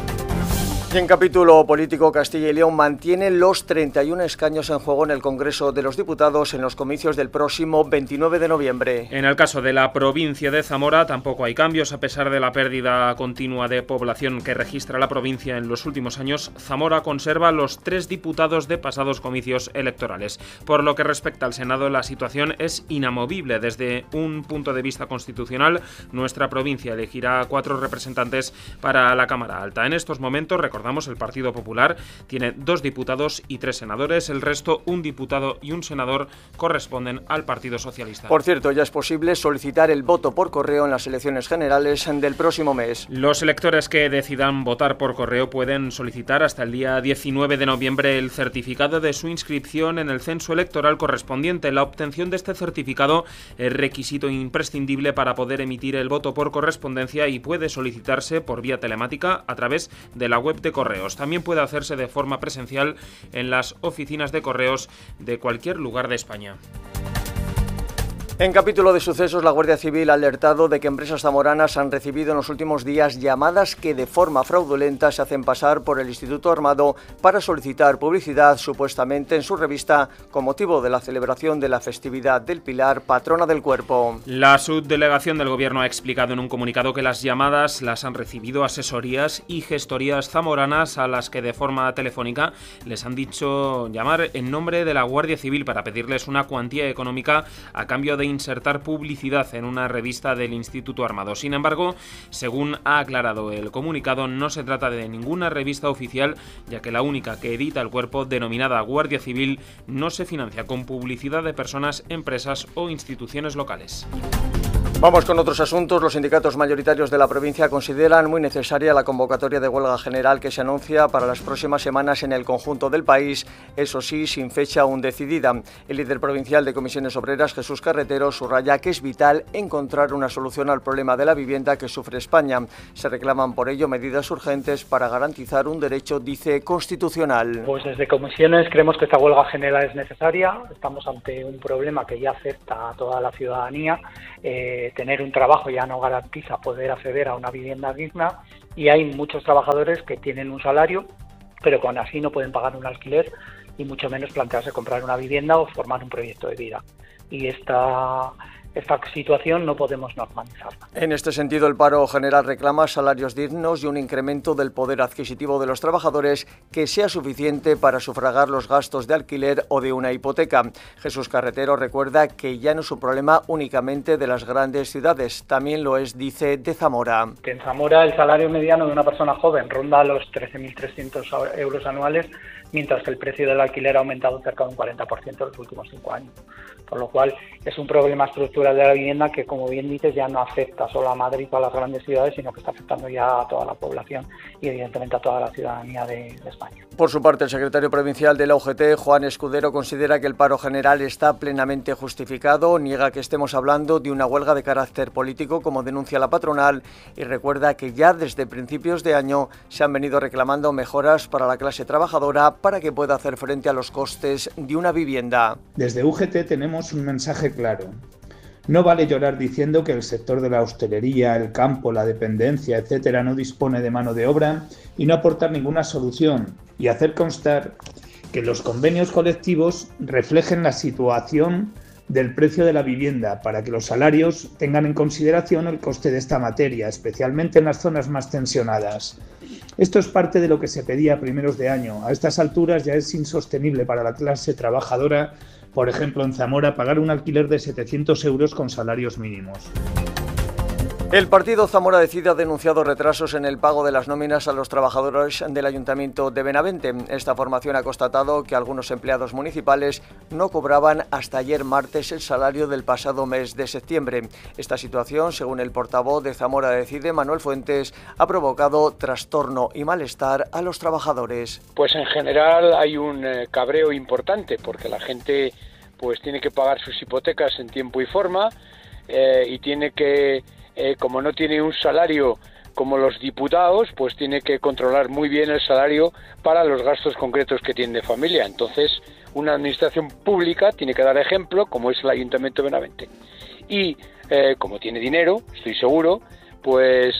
S23: Y en capítulo político, Castilla y León mantiene los 31 escaños en juego en el Congreso de los Diputados en los comicios del próximo 29 de noviembre.
S3: En el caso de la provincia de Zamora tampoco hay cambios. A pesar de la pérdida continua de población que registra la provincia en los últimos años, Zamora conserva los 3 diputados de pasados comicios electorales. Por lo que respecta al Senado, la situación es inamovible. Desde un punto de vista constitucional, nuestra provincia elegirá 4 representantes para la Cámara Alta. En estos momentos, recordamos, el Partido Popular tiene 2 diputados y 3 senadores. El resto, un diputado y un senador, corresponden al Partido Socialista.
S23: Por cierto, ya es posible solicitar el voto por correo en las elecciones generales del próximo mes.
S3: Los electores que decidan votar por correo pueden solicitar hasta el día 19 de noviembre el certificado de su inscripción en el censo electoral correspondiente. La obtención de este certificado es requisito imprescindible para poder emitir el voto por correspondencia y puede solicitarse por vía telemática a través de la web de Correos. También puede hacerse de forma presencial en las oficinas de correos de cualquier lugar de España.
S23: En capítulo de sucesos, la Guardia Civil ha alertado de que empresas zamoranas han recibido en los últimos días llamadas que de forma fraudulenta se hacen pasar por el Instituto Armado para solicitar publicidad supuestamente en su revista con motivo de la celebración de la festividad del Pilar, patrona del cuerpo.
S3: La subdelegación del Gobierno ha explicado en un comunicado que las llamadas las han recibido asesorías y gestorías zamoranas a las que de forma telefónica les han dicho llamar en nombre de la Guardia Civil para pedirles una cuantía económica a cambio de insertar publicidad en una revista del Instituto Armado. Sin embargo, según ha aclarado el comunicado, no se trata de ninguna revista oficial, ya que la única que edita el cuerpo, denominada Guardia Civil, no se financia con publicidad de personas, empresas o instituciones locales.
S23: Vamos con otros asuntos. Los sindicatos mayoritarios de la provincia consideran muy necesaria la convocatoria de huelga general que se anuncia para las próximas semanas en el conjunto del país, eso sí, sin fecha aún decidida. El líder provincial de Comisiones Obreras, Jesús Carretero, subraya que es vital encontrar una solución al problema de la vivienda que sufre España. Se reclaman por ello medidas urgentes para garantizar un derecho, dice, constitucional.
S2: Pues desde Comisiones creemos que esta huelga general es necesaria. Estamos ante un problema que ya afecta a toda la ciudadanía. Tener un trabajo ya no garantiza poder acceder a una vivienda digna y hay muchos trabajadores que tienen un salario, pero que aún así no pueden pagar un alquiler y mucho menos plantearse comprar una vivienda o formar un proyecto de vida. Y esta situación no podemos normalizarla.
S23: En este sentido, el paro general reclama salarios dignos y un incremento del poder adquisitivo de los trabajadores que sea suficiente para sufragar los gastos de alquiler o de una hipoteca. Jesús Carretero recuerda que ya no es un problema únicamente de las grandes ciudades, también lo es, dice, de Zamora.
S2: En Zamora el salario mediano de una persona joven ronda los 13.300 euros anuales, mientras que el precio del alquiler ha aumentado cerca de un 40% en los últimos 5 años. Por lo cual es un problema estructural de la vivienda que, como bien dices, ya no afecta solo a Madrid o a las grandes ciudades, sino que está afectando ya a toda la población y evidentemente a toda la ciudadanía de España.
S23: Por su parte, el secretario provincial de la UGT, Juan Escudero, considera que el paro general está plenamente justificado, niega que estemos hablando de una huelga de carácter político, como denuncia la patronal, y recuerda que ya desde principios de año se han venido reclamando mejoras para la clase trabajadora para que pueda hacer frente a los costes de una vivienda.
S7: Desde UGT tenemos un mensaje claro. No vale llorar diciendo que el sector de la hostelería, el campo, la dependencia, etcétera, no dispone de mano de obra y no aportar ninguna solución, y hacer constar que los convenios colectivos reflejen la situación del precio de la vivienda para que los salarios tengan en consideración el coste de esta materia, especialmente en las zonas más tensionadas. Esto es parte de lo que se pedía a primeros de año. A estas alturas ya es insostenible para la clase trabajadora, por ejemplo en Zamora, pagar un alquiler de 700 euros con salarios mínimos.
S23: El partido Zamora Decide ha denunciado retrasos en el pago de las nóminas a los trabajadores del Ayuntamiento de Benavente. Esta formación ha constatado que algunos empleados municipales no cobraban hasta ayer martes el salario del pasado mes de septiembre. Esta situación, según el portavoz de Zamora Decide, Manuel Fuentes, ha provocado trastorno y malestar a los trabajadores.
S8: Pues en general hay un cabreo importante porque la gente pues tiene que pagar sus hipotecas en tiempo y forma y tiene que... como no tiene un salario como los diputados, pues tiene que controlar muy bien el salario para los gastos concretos que tiene de familia. Entonces, una administración pública tiene que dar ejemplo, como es el Ayuntamiento de Benavente. Y como tiene dinero, estoy seguro, pues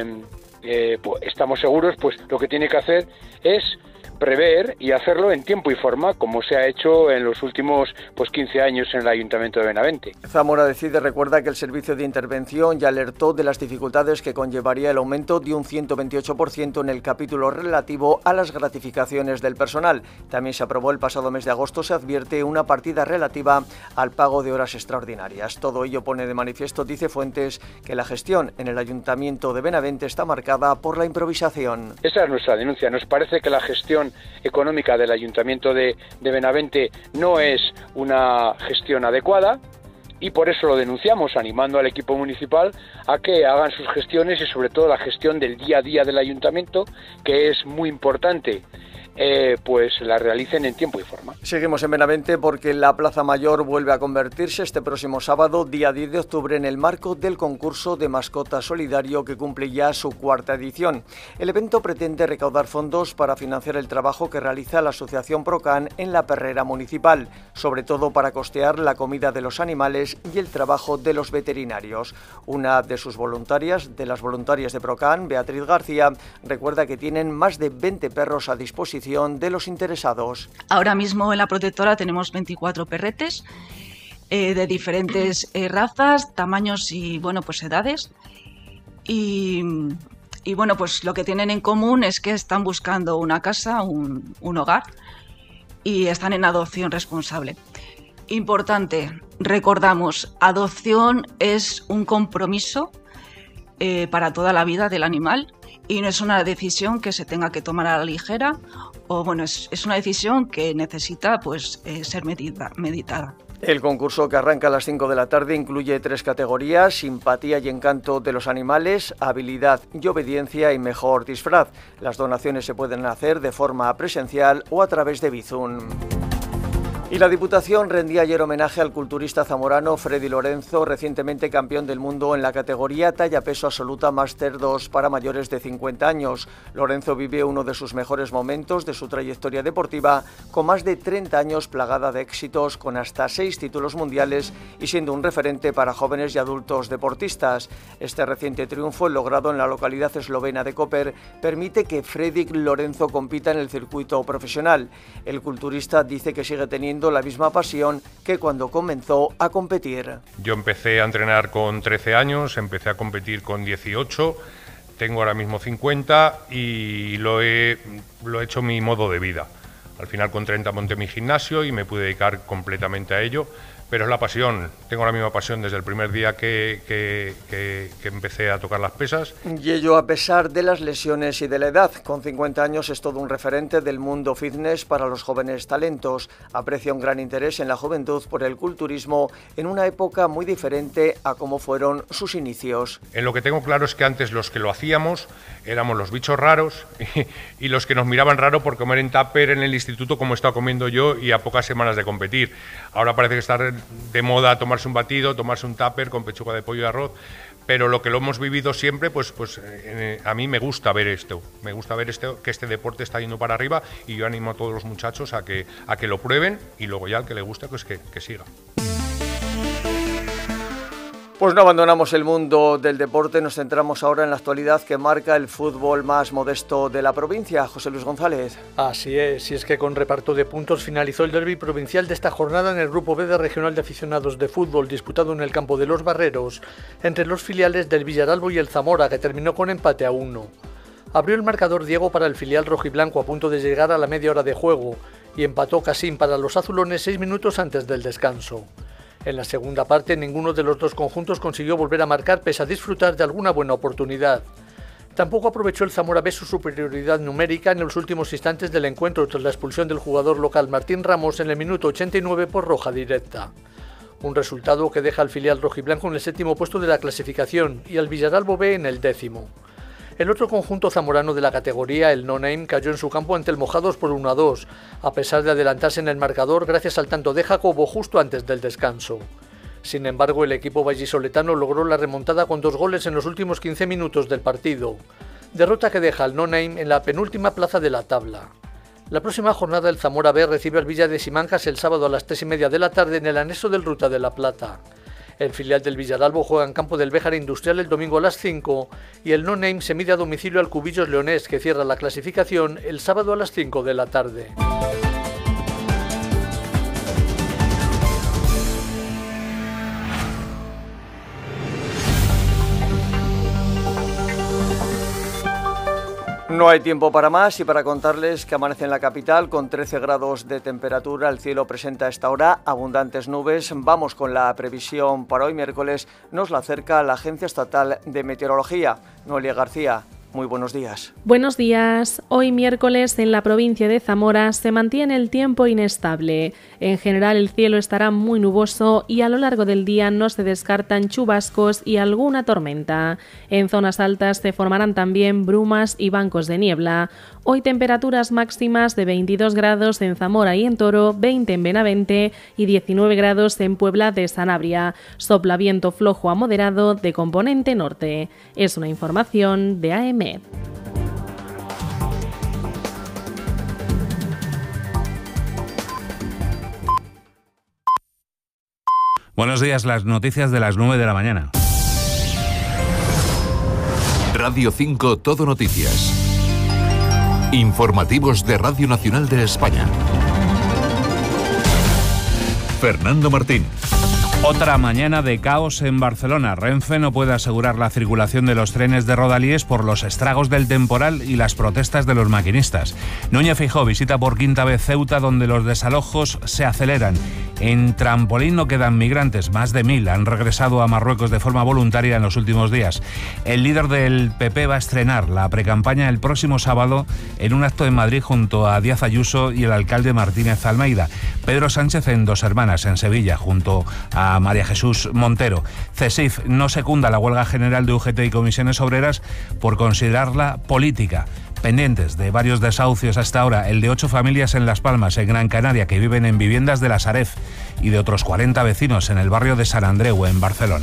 S8: estamos seguros, pues lo que tiene que hacer es prever y hacerlo en tiempo y forma, como se ha hecho en los últimos 15 años en el Ayuntamiento de Benavente.
S23: Zamora Decide recuerda que el Servicio de Intervención ya alertó de las dificultades que conllevaría el aumento de un 128% en el capítulo relativo a las gratificaciones del personal. También se aprobó el pasado mes de agosto, se advierte una partida relativa al pago de horas extraordinarias. Todo ello pone de manifiesto, dice Fuentes, que la gestión en el Ayuntamiento de Benavente está marcada por la improvisación.
S8: Esa es nuestra denuncia. Nos parece que la gestión económica del Ayuntamiento de Benavente no es una gestión adecuada y por eso lo denunciamos, animando al equipo municipal a que hagan sus gestiones y sobre todo la gestión del día a día del Ayuntamiento, que es muy importante pues la realicen en tiempo y forma.
S23: Seguimos en Benavente porque la Plaza Mayor vuelve a convertirse este próximo sábado, día 10 de octubre, en el marco del concurso de mascota solidario que cumple ya su 4ª edición. El evento pretende recaudar fondos para financiar el trabajo que realiza la Asociación Procan en la perrera municipal, sobre todo para costear la comida de los animales y el trabajo de los veterinarios. Una de sus voluntarias, de las voluntarias de Procan, Beatriz García, recuerda que tienen más de 20 perros a disposición de los interesados.
S10: Ahora mismo en la protectora tenemos 24 perretes de diferentes razas, tamaños y pues edades. Y pues lo que tienen en común es que están buscando una casa, un hogar, y están en adopción responsable. Importante, recordamos, adopción es un compromiso para toda la vida del animal y no es una decisión que se tenga que tomar a la ligera es una decisión que necesita ser meditada.
S23: El concurso, que arranca a las 5 de la tarde, incluye 3 categorías: simpatía y encanto de los animales, habilidad y obediencia y mejor disfraz. Las donaciones se pueden hacer de forma presencial o a través de Bizum. Y la Diputación rendía ayer homenaje al culturista zamorano Freddy Lorenzo, recientemente campeón del mundo en la categoría talla peso absoluta Máster 2 para mayores de 50 años. Lorenzo vive uno de sus mejores momentos de su trayectoria deportiva, con más de 30 años plagada de éxitos, con hasta 6 títulos mundiales y siendo un referente para jóvenes y adultos deportistas. Este reciente triunfo, logrado en la localidad eslovena de Koper, permite que Freddy Lorenzo compita en el circuito profesional. El culturista dice que sigue teniendo la misma pasión que cuando comenzó a competir.
S11: Yo empecé a entrenar con 13 años, empecé a competir con 18, tengo ahora mismo 50 y lo he hecho mi modo de vida. Al final con 30 monté mi gimnasio y me pude dedicar completamente a ello, pero es la pasión. Tengo la misma pasión desde el primer día que empecé a tocar las pesas.
S23: Y ello a pesar de las lesiones y de la edad. Con 50 años es todo un referente del mundo fitness para los jóvenes talentos. Aprecia un gran interés en la juventud por el culturismo en una época muy diferente a cómo fueron sus inicios.
S11: En lo que tengo claro es que antes los que lo hacíamos éramos los bichos raros y los que nos miraban raro por comer en tupper en el instituto como he estado comiendo yo y a pocas semanas de competir. Ahora parece que está de moda tomarse un batido, tomarse un tupper con pechuga de pollo y arroz, pero lo que lo hemos vivido siempre, a mí me gusta ver esto, que este deporte está yendo para arriba y yo animo a todos los muchachos a que lo prueben y luego ya al que le guste pues que siga.
S23: Pues no abandonamos el mundo del deporte, nos centramos ahora en la actualidad que marca el fútbol más modesto de la provincia. José Luis González.
S12: Así es, y es que con reparto de puntos finalizó el derbi provincial de esta jornada en el Grupo B de Regional de Aficionados de Fútbol, disputado en el campo de Los Barreros, entre los filiales del Villaralbo y el Zamora, que terminó con empate a 1. Abrió el marcador Diego para el filial rojiblanco a punto de llegar a la media hora de juego, y empató Casín para los azulones 6 minutos antes del descanso. En la segunda parte, ninguno de los dos conjuntos consiguió volver a marcar pese a disfrutar de alguna buena oportunidad. Tampoco aprovechó el Zamora B su superioridad numérica en los últimos instantes del encuentro tras la expulsión del jugador local Martín Ramos en el minuto 89 por roja directa. Un resultado que deja al filial rojiblanco en el 7º puesto de la clasificación y al Villaralbo B en el 10º. El otro conjunto zamorano de la categoría, el No Name, cayó en su campo ante el Mojados por 1-2, a pesar de adelantarse en el marcador gracias al tanto de Jacobo justo antes del descanso. Sin embargo, el equipo vallisoletano logró la remontada con 2 goles en los últimos 15 minutos del partido, derrota que deja al No Name en la penúltima plaza de la tabla. La próxima jornada el Zamora B recibe al Villa de Simancas el sábado a las 3:30 de la tarde en el anexo del Ruta de la Plata. El filial del Villaralbo juega en campo del Béjar Industrial el domingo a las 5 y el No Name se mide a domicilio al Cubillos Leonés, que cierra la clasificación el sábado a las 5 de la tarde.
S23: No hay tiempo para más y para contarles que amanece en la capital con 13 grados de temperatura. El cielo presenta a esta hora abundantes nubes. Vamos con la previsión para hoy miércoles. Nos la acerca la Agencia Estatal de Meteorología. Noelia García, Muy buenos días.
S1: Buenos días. Hoy miércoles en la provincia de Zamora se mantiene el tiempo inestable. En general el cielo estará muy nuboso y a lo largo del día no se descartan chubascos y alguna tormenta. En zonas altas se formarán también brumas y bancos de niebla. Hoy temperaturas máximas de 22 grados en Zamora y en Toro, 20 en Benavente y 19 grados en Puebla de Sanabria. Sopla viento flojo a moderado de componente norte. Es una información de AEMET.
S15: Buenos días, las noticias de las 9 de la mañana.
S14: Radio 5 Todo Noticias. Informativos de Radio Nacional de España. Fernando Martín.
S15: Otra mañana de caos en Barcelona. Renfe no puede asegurar la circulación de los trenes de Rodalies por los estragos del temporal y las protestas de los maquinistas. Núñez Feijóo visita por quinta vez Ceuta, donde los desalojos se aceleran. En Trampolín no quedan migrantes, más de 1.000 han regresado a Marruecos de forma voluntaria en los últimos días. El líder del PP va a estrenar la precampaña el próximo sábado en un acto en Madrid junto a Díaz Ayuso y el alcalde Martínez Almeida. Pedro Sánchez en Dos Hermanas, en Sevilla, junto a María Jesús Montero. CESIF no secunda la huelga general de UGT y comisiones obreras por considerarla política. Pendientes de varios desahucios hasta ahora, el de 8 familias en Las Palmas, en Gran Canaria, que viven en viviendas de la Sareb, y de otros 40 vecinos en el barrio de Sant Andreu, en Barcelona.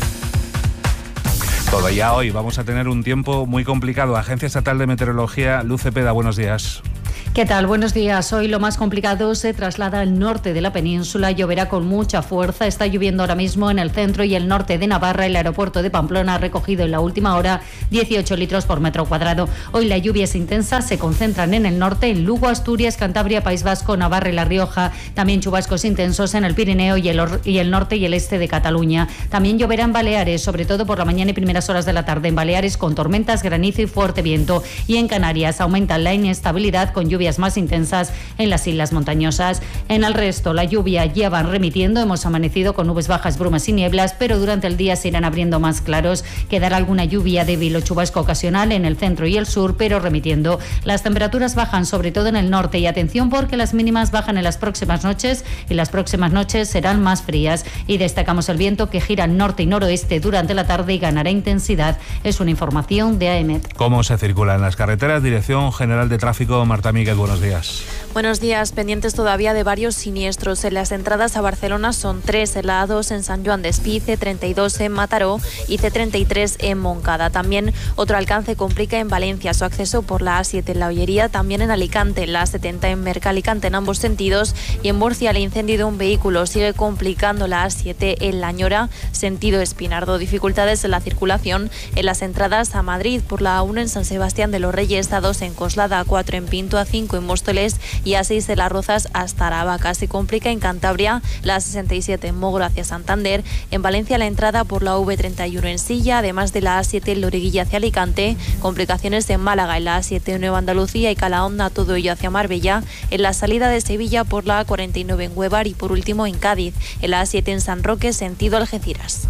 S15: Todavía hoy vamos a tener un tiempo muy complicado. Agencia Estatal de Meteorología, Luz Cepeda, buenos días.
S9: ¿Qué tal? Buenos días. Hoy lo más complicado se traslada al norte de la península. Lloverá con mucha fuerza. Está lloviendo ahora mismo en el centro y el norte de Navarra. El aeropuerto de Pamplona ha recogido en la última hora 18 litros por metro cuadrado. Hoy las lluvias intensas se concentran en el norte, en Lugo, Asturias, Cantabria, País Vasco, Navarra y La Rioja. También chubascos intensos en el Pirineo y el norte y el este de Cataluña. También lloverá en Baleares, sobre todo por la mañana y primeras horas de la tarde. En Baleares con tormentas, granizo y fuerte viento. Y en Canarias aumenta la inestabilidad con lluvias más intensas en las islas montañosas. En el resto, la lluvia ya va remitiendo. Hemos amanecido con nubes bajas, brumas y nieblas, pero durante el día se irán abriendo más claros. Quedará alguna lluvia débil o chubasco ocasional en el centro y el sur, pero remitiendo. Las temperaturas bajan sobre todo en el norte y atención porque las mínimas bajan en las próximas noches y las próximas noches serán más frías. Y destacamos el viento que gira al norte y noroeste durante la tarde y ganará intensidad. Es una información de AEMET.
S15: ¿Cómo se circula en las carreteras? Dirección General de Tráfico, Marta Míguez, buenos días.
S13: Buenos días, pendientes todavía de varios siniestros. En las entradas a Barcelona son 3 en la A2 en Sant Joan d'Espí, C32 en Mataró y C33 en Montcada. También otro alcance complica en Valencia su acceso por la A7 en La Ollería, también en Alicante, la A70 en Mercalicante en ambos sentidos, y en Murcia el incendio de un vehículo sigue complicando la A7 en La Ñora, sentido Espinardo. Dificultades en la circulación en las entradas a Madrid por la A1 en San Sebastián de los Reyes, A2 en Coslada, A4 en Pinto, A5 en Móstoles y A6 de Las Rozas hasta Aravaca. Se complica en Cantabria la A67 en Mogro hacia Santander. En Valencia la entrada por la V31 en Silla, además de la A7 en Loriguilla hacia Alicante. Complicaciones en Málaga, en la A7 en Nueva Andalucía y Calahonda, todo ello hacia Marbella. En la salida de Sevilla por la A49 en Huevar y por último en Cádiz, en la A7 en San Roque, sentido Algeciras.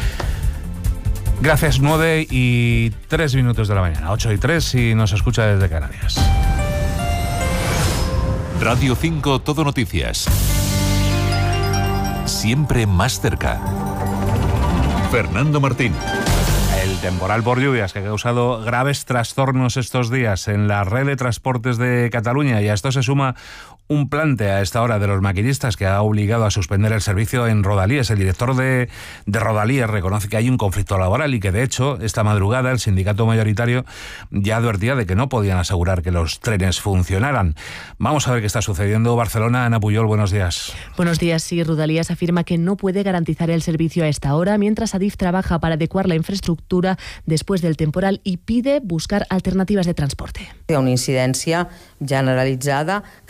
S15: Gracias, 9:03 de la mañana, 8:03 y nos escucha desde Canarias.
S14: Radio 5 Todo Noticias. Siempre más cerca. Fernando Martín.
S15: El temporal por lluvias que ha causado graves trastornos estos días en la red de transportes de Cataluña, y a esto se suma un plante a esta hora de los maquinistas que ha obligado a suspender el servicio en Rodalies. El director de Rodalies reconoce que hay un conflicto laboral y que, de hecho, esta madrugada el sindicato mayoritario ya advertía de que no podían asegurar que los trenes funcionaran. Vamos a ver qué está sucediendo. Barcelona, Ana Puyol, buenos días.
S16: Buenos días. Sí, Rodalies afirma que no puede garantizar el servicio a esta hora, mientras Adif trabaja para adecuar la infraestructura después del temporal y pide buscar alternativas de transporte.
S25: Hi ha una incidència generalitzada que afecta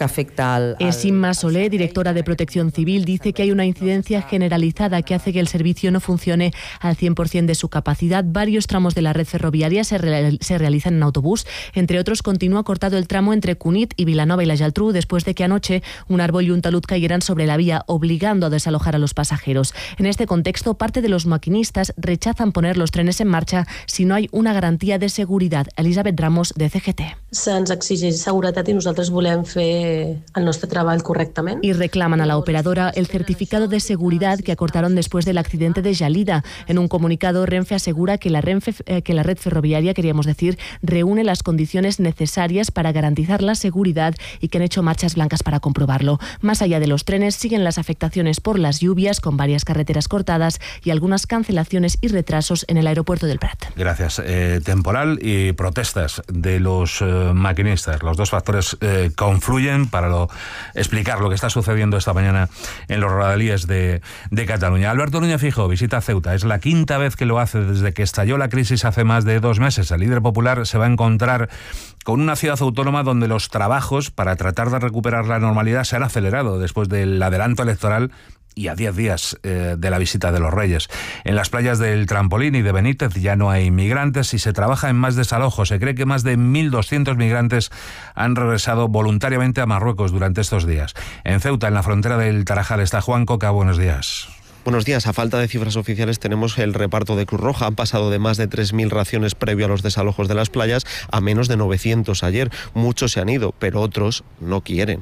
S16: Es Inma Solé, directora de Protección Civil, dice que hay una incidencia generalizada que hace que el servicio no funcione al 100% de su capacidad. Varios tramos de la red ferroviaria se realizan en autobús. Entre otros, continúa cortado el tramo entre Cunit y Vilanova y la Geltrú después de que anoche un árbol y un talud cayeran sobre la vía, obligando a desalojar a los pasajeros. En este contexto, parte de los maquinistas rechazan poner los trenes en marcha si no hay una garantía de seguridad. Elisabet Ramos, de CGT.
S17: Se'ns exigeix seguretat i nosaltres volem fer el nostre treball correctament.
S16: Y reclaman a la operadora el certificado de seguridad que acortaron después del accidente de Gelida. En un comunicado, Renfe asegura que la red ferroviaria, reúne las condiciones necesarias para garantizar la seguridad y que han hecho marchas blancas para comprobarlo. Más allá de los trenes, siguen las afectaciones por las lluvias, con varias carreteras cortadas y algunas cancelaciones y retrasos en el aeropuerto del Prat.
S15: Gracias. Temporal y protestas de los maquinistas. Los dos factores confluyen para explicar lo que está sucediendo esta mañana en los rodalíes de Cataluña. Alberto Núñez Feijóo visita Ceuta. Es la quinta vez que lo hace desde que estalló la crisis hace más de 2 meses. El líder popular se va a encontrar con una ciudad autónoma donde los trabajos para tratar de recuperar la normalidad se han acelerado después del adelanto electoral y a 10 días de la visita de los Reyes. En las playas del Trampolín y de Benítez ya no hay migrantes y se trabaja en más desalojos. Se cree que más de 1.200 migrantes han regresado voluntariamente a Marruecos durante estos días. En Ceuta, en la frontera del Tarajal, está Juan Coca. Buenos días.
S18: Buenos días. A falta de cifras oficiales tenemos el reparto de Cruz Roja. Han pasado de más de 3.000 raciones previo a los desalojos de las playas a menos de 900 ayer. Muchos se han ido, pero otros no quieren.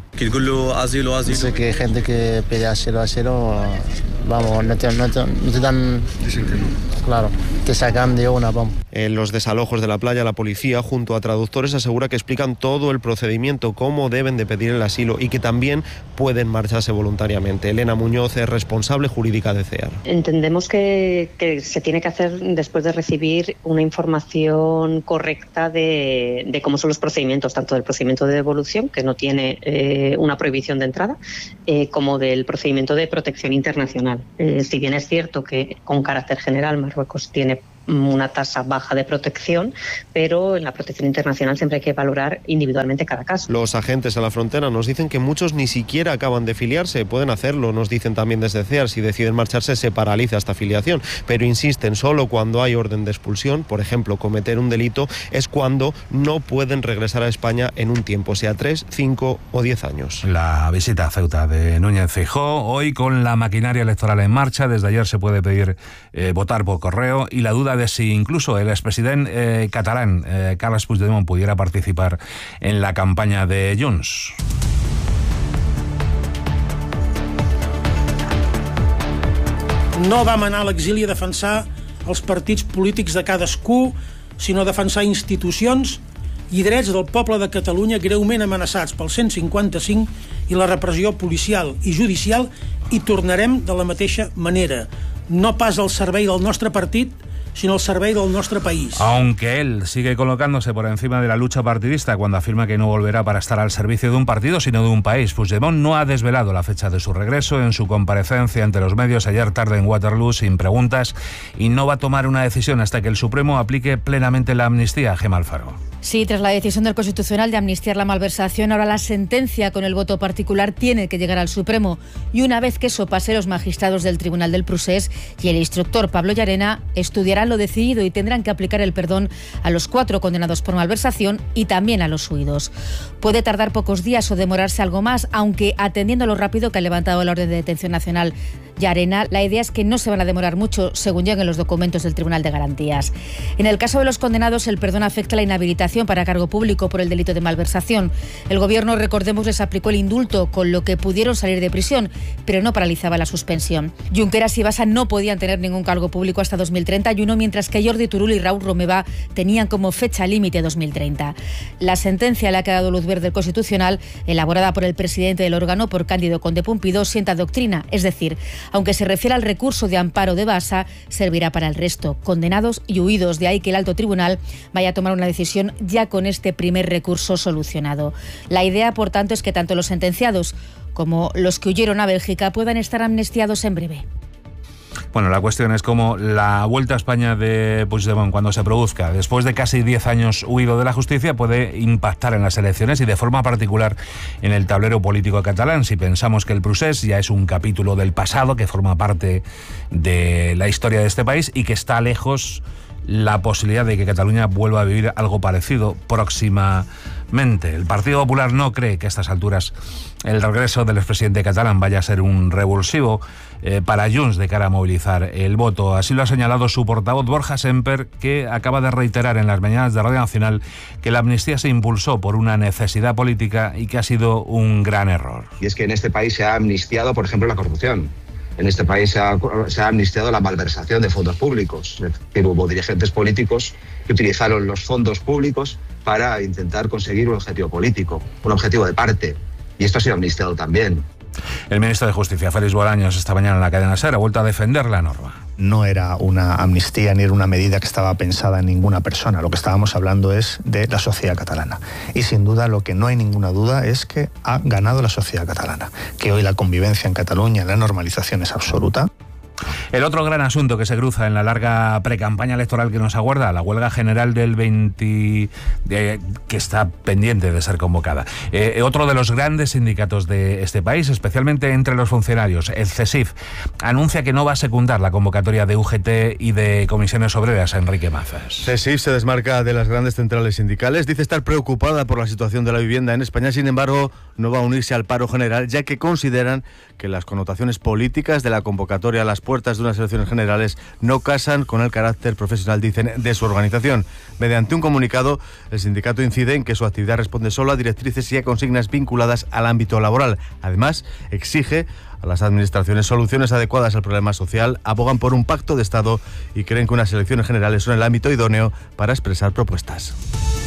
S19: Dice que gente que pide asilo, vamos, no te dan... Dicen que no. Claro, te sacan de una, vamos.
S18: En los desalojos de la playa, la policía, junto a traductores, asegura que explican todo el procedimiento, cómo deben de pedir el asilo y que también pueden marcharse voluntariamente. Elena Muñoz es responsable jurídica de CEAR.
S20: Entendemos que se tiene que hacer después de recibir una información correcta de cómo son los procedimientos, tanto del procedimiento de devolución, que no tiene una prohibición de entrada, como del procedimiento de protección internacional. Si bien es cierto que con carácter general Marruecos tiene una tasa baja de protección, pero en la protección internacional siempre hay que valorar individualmente cada caso.
S18: Los agentes a la frontera nos dicen que muchos ni siquiera acaban de filiarse, pueden hacerlo, nos dicen también desde CEAR, si deciden marcharse se paraliza esta filiación, pero insisten, solo cuando hay orden de expulsión, por ejemplo, cometer un delito, es cuando no pueden regresar a España en un tiempo, sea 3, 5 o 10 años.
S15: La visita a Ceuta de Núñez Feijóo, hoy con la maquinaria electoral en marcha, desde ayer se puede pedir votar por correo y la duda de si incluso el expresidente catalán Carles Puigdemont pudiera participar en la campaña de Junts.
S25: No vam anar a l'exili a defensar els partits polítics de cadascú, sinó a defensar institucions i drets del poble de Catalunya greument amenaçats pel 155 i la repressió policial i judicial, i tornarem de la mateixa manera, no pas al servei del nostre partit, sino al servei del nostre país.
S15: Aunque él sigue colocándose por encima de la lucha partidista cuando afirma que no volverá para estar al servicio de un partido, sino de un país. Puigdemont no ha desvelado la fecha de su regreso. En su comparecencia ante los medios ayer tarde en Waterloo, sin preguntas, y no va a tomar una decisión hasta que el Supremo aplique plenamente la amnistía. Gemma Alfaro.
S26: Sí, tras la decisión del Constitucional de amnistiar la malversación, ahora la sentencia con el voto particular tiene que llegar al Supremo. Y una vez que eso pase, los magistrados del Tribunal del Procés y el instructor Pablo Llarena estudiarán lo decidido y tendrán que aplicar el perdón a los 4 condenados por malversación y también a los huidos. Puede tardar pocos días o demorarse algo más, aunque atendiendo a lo rápido que ha levantado la orden de detención nacional Llarena, la idea es que no se van a demorar mucho según lleguen los documentos del Tribunal de Garantías. En el caso de los condenados, el perdón afecta a la inhabilitación para cargo público por el delito de malversación. El Gobierno, recordemos, les aplicó el indulto, con lo que pudieron salir de prisión, pero no paralizaba la suspensión. Junqueras y Basa no podían tener ningún cargo público hasta 2031, mientras que Jordi Turull y Raúl Romeva tenían como fecha límite 2030. La sentencia le ha quedado luz verde el Constitucional, elaborada por el presidente del órgano, por Cándido Conde Pumpido, sienta doctrina, es decir, aunque se refiere al recurso de amparo de Basa, servirá para el resto, condenados y huidos. De ahí que el alto tribunal vaya a tomar una decisión ya con este primer recurso solucionado. La idea, por tanto, es que tanto los sentenciados como los que huyeron a Bélgica puedan estar amnistiados en breve.
S15: Bueno, la cuestión es cómo la vuelta a España de Puigdemont, cuando se produzca, después de casi 10 años huido de la justicia, puede impactar en las elecciones y de forma particular en el tablero político catalán. Si pensamos que el procés ya es un capítulo del pasado que forma parte de la historia de este país y que está lejos la posibilidad de que Cataluña vuelva a vivir algo parecido próximamente. El Partido Popular no cree que a estas alturas el regreso del expresidente catalán vaya a ser un revulsivo para Junts de cara a movilizar el voto. Así lo ha señalado su portavoz Borja Semper, que acaba de reiterar en las mañanas de Radio Nacional que la amnistía se impulsó por una necesidad política y que ha sido un gran error.
S4: Y es que en este país se ha amnistiado, por ejemplo, la corrupción. En este país se ha amnistiado la malversación de fondos públicos. Es decir, hubo dirigentes políticos que utilizaron los fondos públicos para intentar conseguir un objetivo político, un objetivo de parte. Y esto ha sido amnistiado también.
S15: El ministro de Justicia, Félix Bolaños, esta mañana en la cadena SER ha vuelto a defender la norma.
S5: No era una amnistía ni era una medida que estaba pensada en ninguna persona. Lo que estábamos hablando es de la sociedad catalana. Y sin duda, lo que no hay ninguna duda es que ha ganado la sociedad catalana. Que hoy la convivencia en Cataluña, la normalización es absoluta.
S15: El otro gran asunto que se cruza en la larga precampaña electoral que nos aguarda, la huelga general del 20, que está pendiente de ser convocada. Otro de los grandes sindicatos de este país, especialmente entre los funcionarios, el CESIF, anuncia que no va a secundar la convocatoria de UGT y de Comisiones Obreras, Enrique Mazas.
S6: CESIF se desmarca de las grandes centrales sindicales, dice estar preocupada por la situación de la vivienda en España, sin embargo, no va a unirse al paro general, ya que consideran que las connotaciones políticas de la convocatoria a las puertas de unas elecciones generales no casan con el carácter profesional, dicen, de su organización. Mediante un comunicado, el sindicato incide en que su actividad responde solo a directrices y a consignas vinculadas al ámbito laboral. Además, exige a las administraciones soluciones adecuadas al problema social, abogan por un pacto de Estado y creen que unas elecciones generales son el ámbito idóneo para expresar propuestas.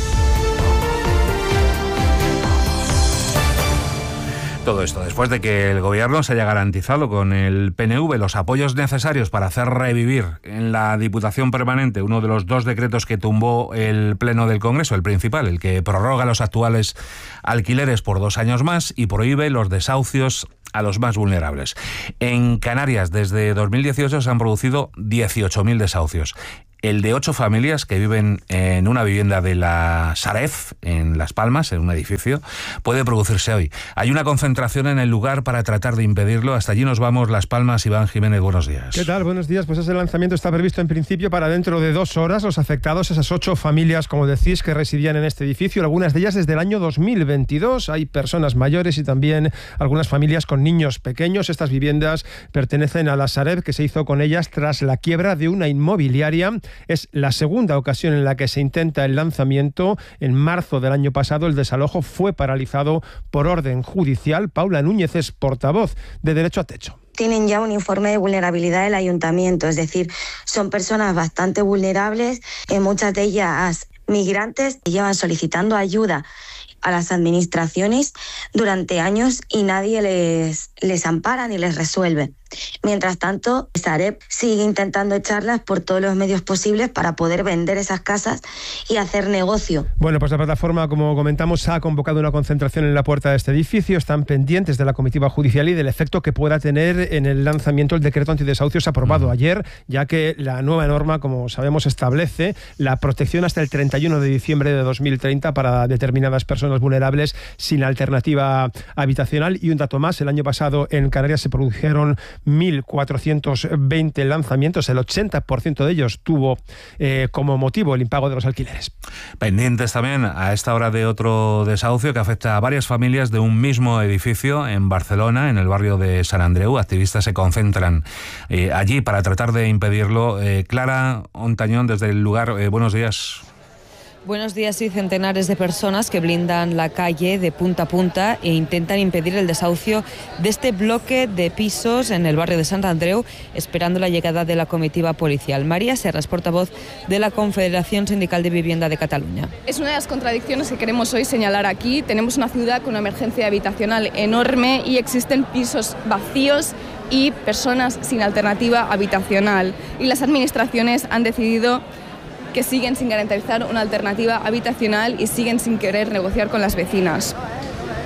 S15: Todo esto después de que el gobierno se haya garantizado con el PNV los apoyos necesarios para hacer revivir en la Diputación Permanente uno de los dos decretos que tumbó el Pleno del Congreso, el principal, el que prorroga los actuales alquileres por 2 años más y prohíbe los desahucios a los más vulnerables. En Canarias, desde 2018 se han producido 18.000 desahucios. El de 8 familias que viven en una vivienda de la Sareb, en Las Palmas, en un edificio, puede producirse hoy. Hay una concentración en el lugar para tratar de impedirlo. Hasta allí nos vamos, Las Palmas. Iván Jiménez, buenos días.
S21: ¿Qué tal? Buenos días. Pues ese lanzamiento está previsto en principio para dentro de 2 horas. Los afectados, esas 8 familias, como decís, que residían en este edificio, algunas de ellas desde el año 2022. Hay personas mayores y también algunas familias con niños pequeños. Estas viviendas pertenecen a la Sareb, que se hizo con ellas tras la quiebra de una inmobiliaria. Es la segunda ocasión en la que se intenta el lanzamiento. En marzo del año pasado el desalojo fue paralizado por orden judicial. Paula Núñez es portavoz de Derecho a Techo.
S22: Tienen ya un informe de vulnerabilidad del ayuntamiento, es decir, son personas bastante vulnerables, muchas de ellas migrantes, que llevan solicitando ayuda a las administraciones durante años y nadie les ampara ni les resuelve. Mientras tanto, Sareb sigue intentando echarlas por todos los medios posibles para poder vender esas casas y hacer negocio.
S21: Bueno, pues la plataforma, como comentamos, ha convocado una concentración en la puerta de este edificio. Están pendientes de la comitiva judicial y del efecto que pueda tener en el lanzamiento el decreto antidesahucios aprobado ayer, ya que la nueva norma, como sabemos, establece la protección hasta el 31 de diciembre de 2030 para determinadas personas vulnerables sin alternativa habitacional. Y un dato más, el año pasado en Canarias se produjeron 1.420 lanzamientos, el 80% de ellos tuvo como motivo el impago de los alquileres.
S15: Pendientes también a esta hora de otro desahucio que afecta a varias familias de un mismo edificio en Barcelona, en el barrio de Sant Andreu. Activistas se concentran allí para tratar de impedirlo. Clara Ontañón, desde el lugar, buenos días.
S24: Buenos días. Y centenares de personas que blindan la calle de punta a punta e intentan impedir el desahucio de este bloque de pisos en el barrio de Sant Andreu, esperando la llegada de la comitiva policial. María Serras, portavoz de la Confederación Sindical de Vivienda de Cataluña.
S27: Es una de las contradicciones que queremos hoy señalar aquí. Tenemos una ciudad con una emergencia habitacional enorme y existen pisos vacíos y personas sin alternativa habitacional. Y las administraciones han decidido que siguen sin garantizar una alternativa habitacional y siguen sin querer negociar con las vecinas.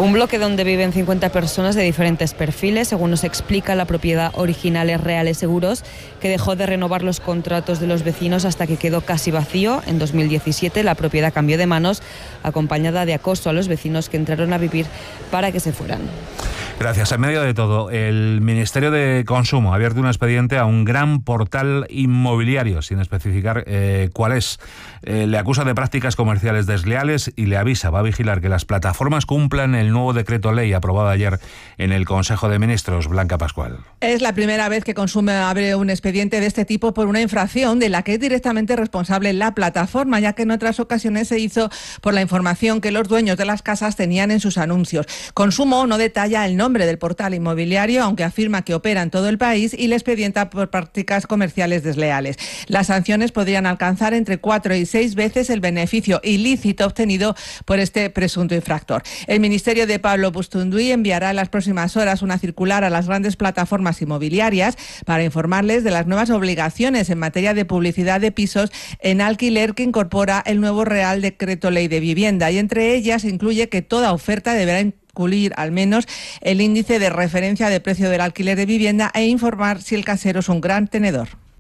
S24: Un bloque donde viven 50 personas de diferentes perfiles. Según nos explica, la propiedad original es Reales Seguros, que dejó de renovar los contratos de los vecinos hasta que quedó casi vacío. En 2017 la propiedad cambió de manos, acompañada de acoso a los vecinos que entraron a vivir para que se fueran.
S15: Gracias. En medio de todo, el Ministerio de Consumo ha abierto un expediente a un gran portal inmobiliario, sin especificar cuál es. Le acusa de prácticas comerciales desleales y le avisa, va a vigilar que las plataformas cumplan el nuevo decreto ley aprobado ayer en el Consejo de Ministros. Blanca Pascual.
S2: Es la primera vez que Consumo abre un expediente de este tipo por una infracción de la que es directamente responsable la plataforma, ya que en otras ocasiones se hizo por la información que los dueños de las casas tenían en sus anuncios. Consumo no detalla el nombre del portal inmobiliario, aunque afirma que opera en todo el país, y le expedienta por prácticas comerciales desleales. Las sanciones podrían alcanzar entre 4 y 6 veces el beneficio ilícito obtenido por este presunto infractor. El Ministerio de Pablo Bustunduy enviará en las próximas horas una circular a las grandes plataformas inmobiliarias para informarles de las nuevas obligaciones en materia de publicidad de pisos en alquiler que incorpora el nuevo Real Decreto Ley de Vivienda, y entre ellas incluye que toda oferta deberá incluir al menos el índice de referencia de precio del alquiler de vivienda e informar si el casero es un gran tenedor.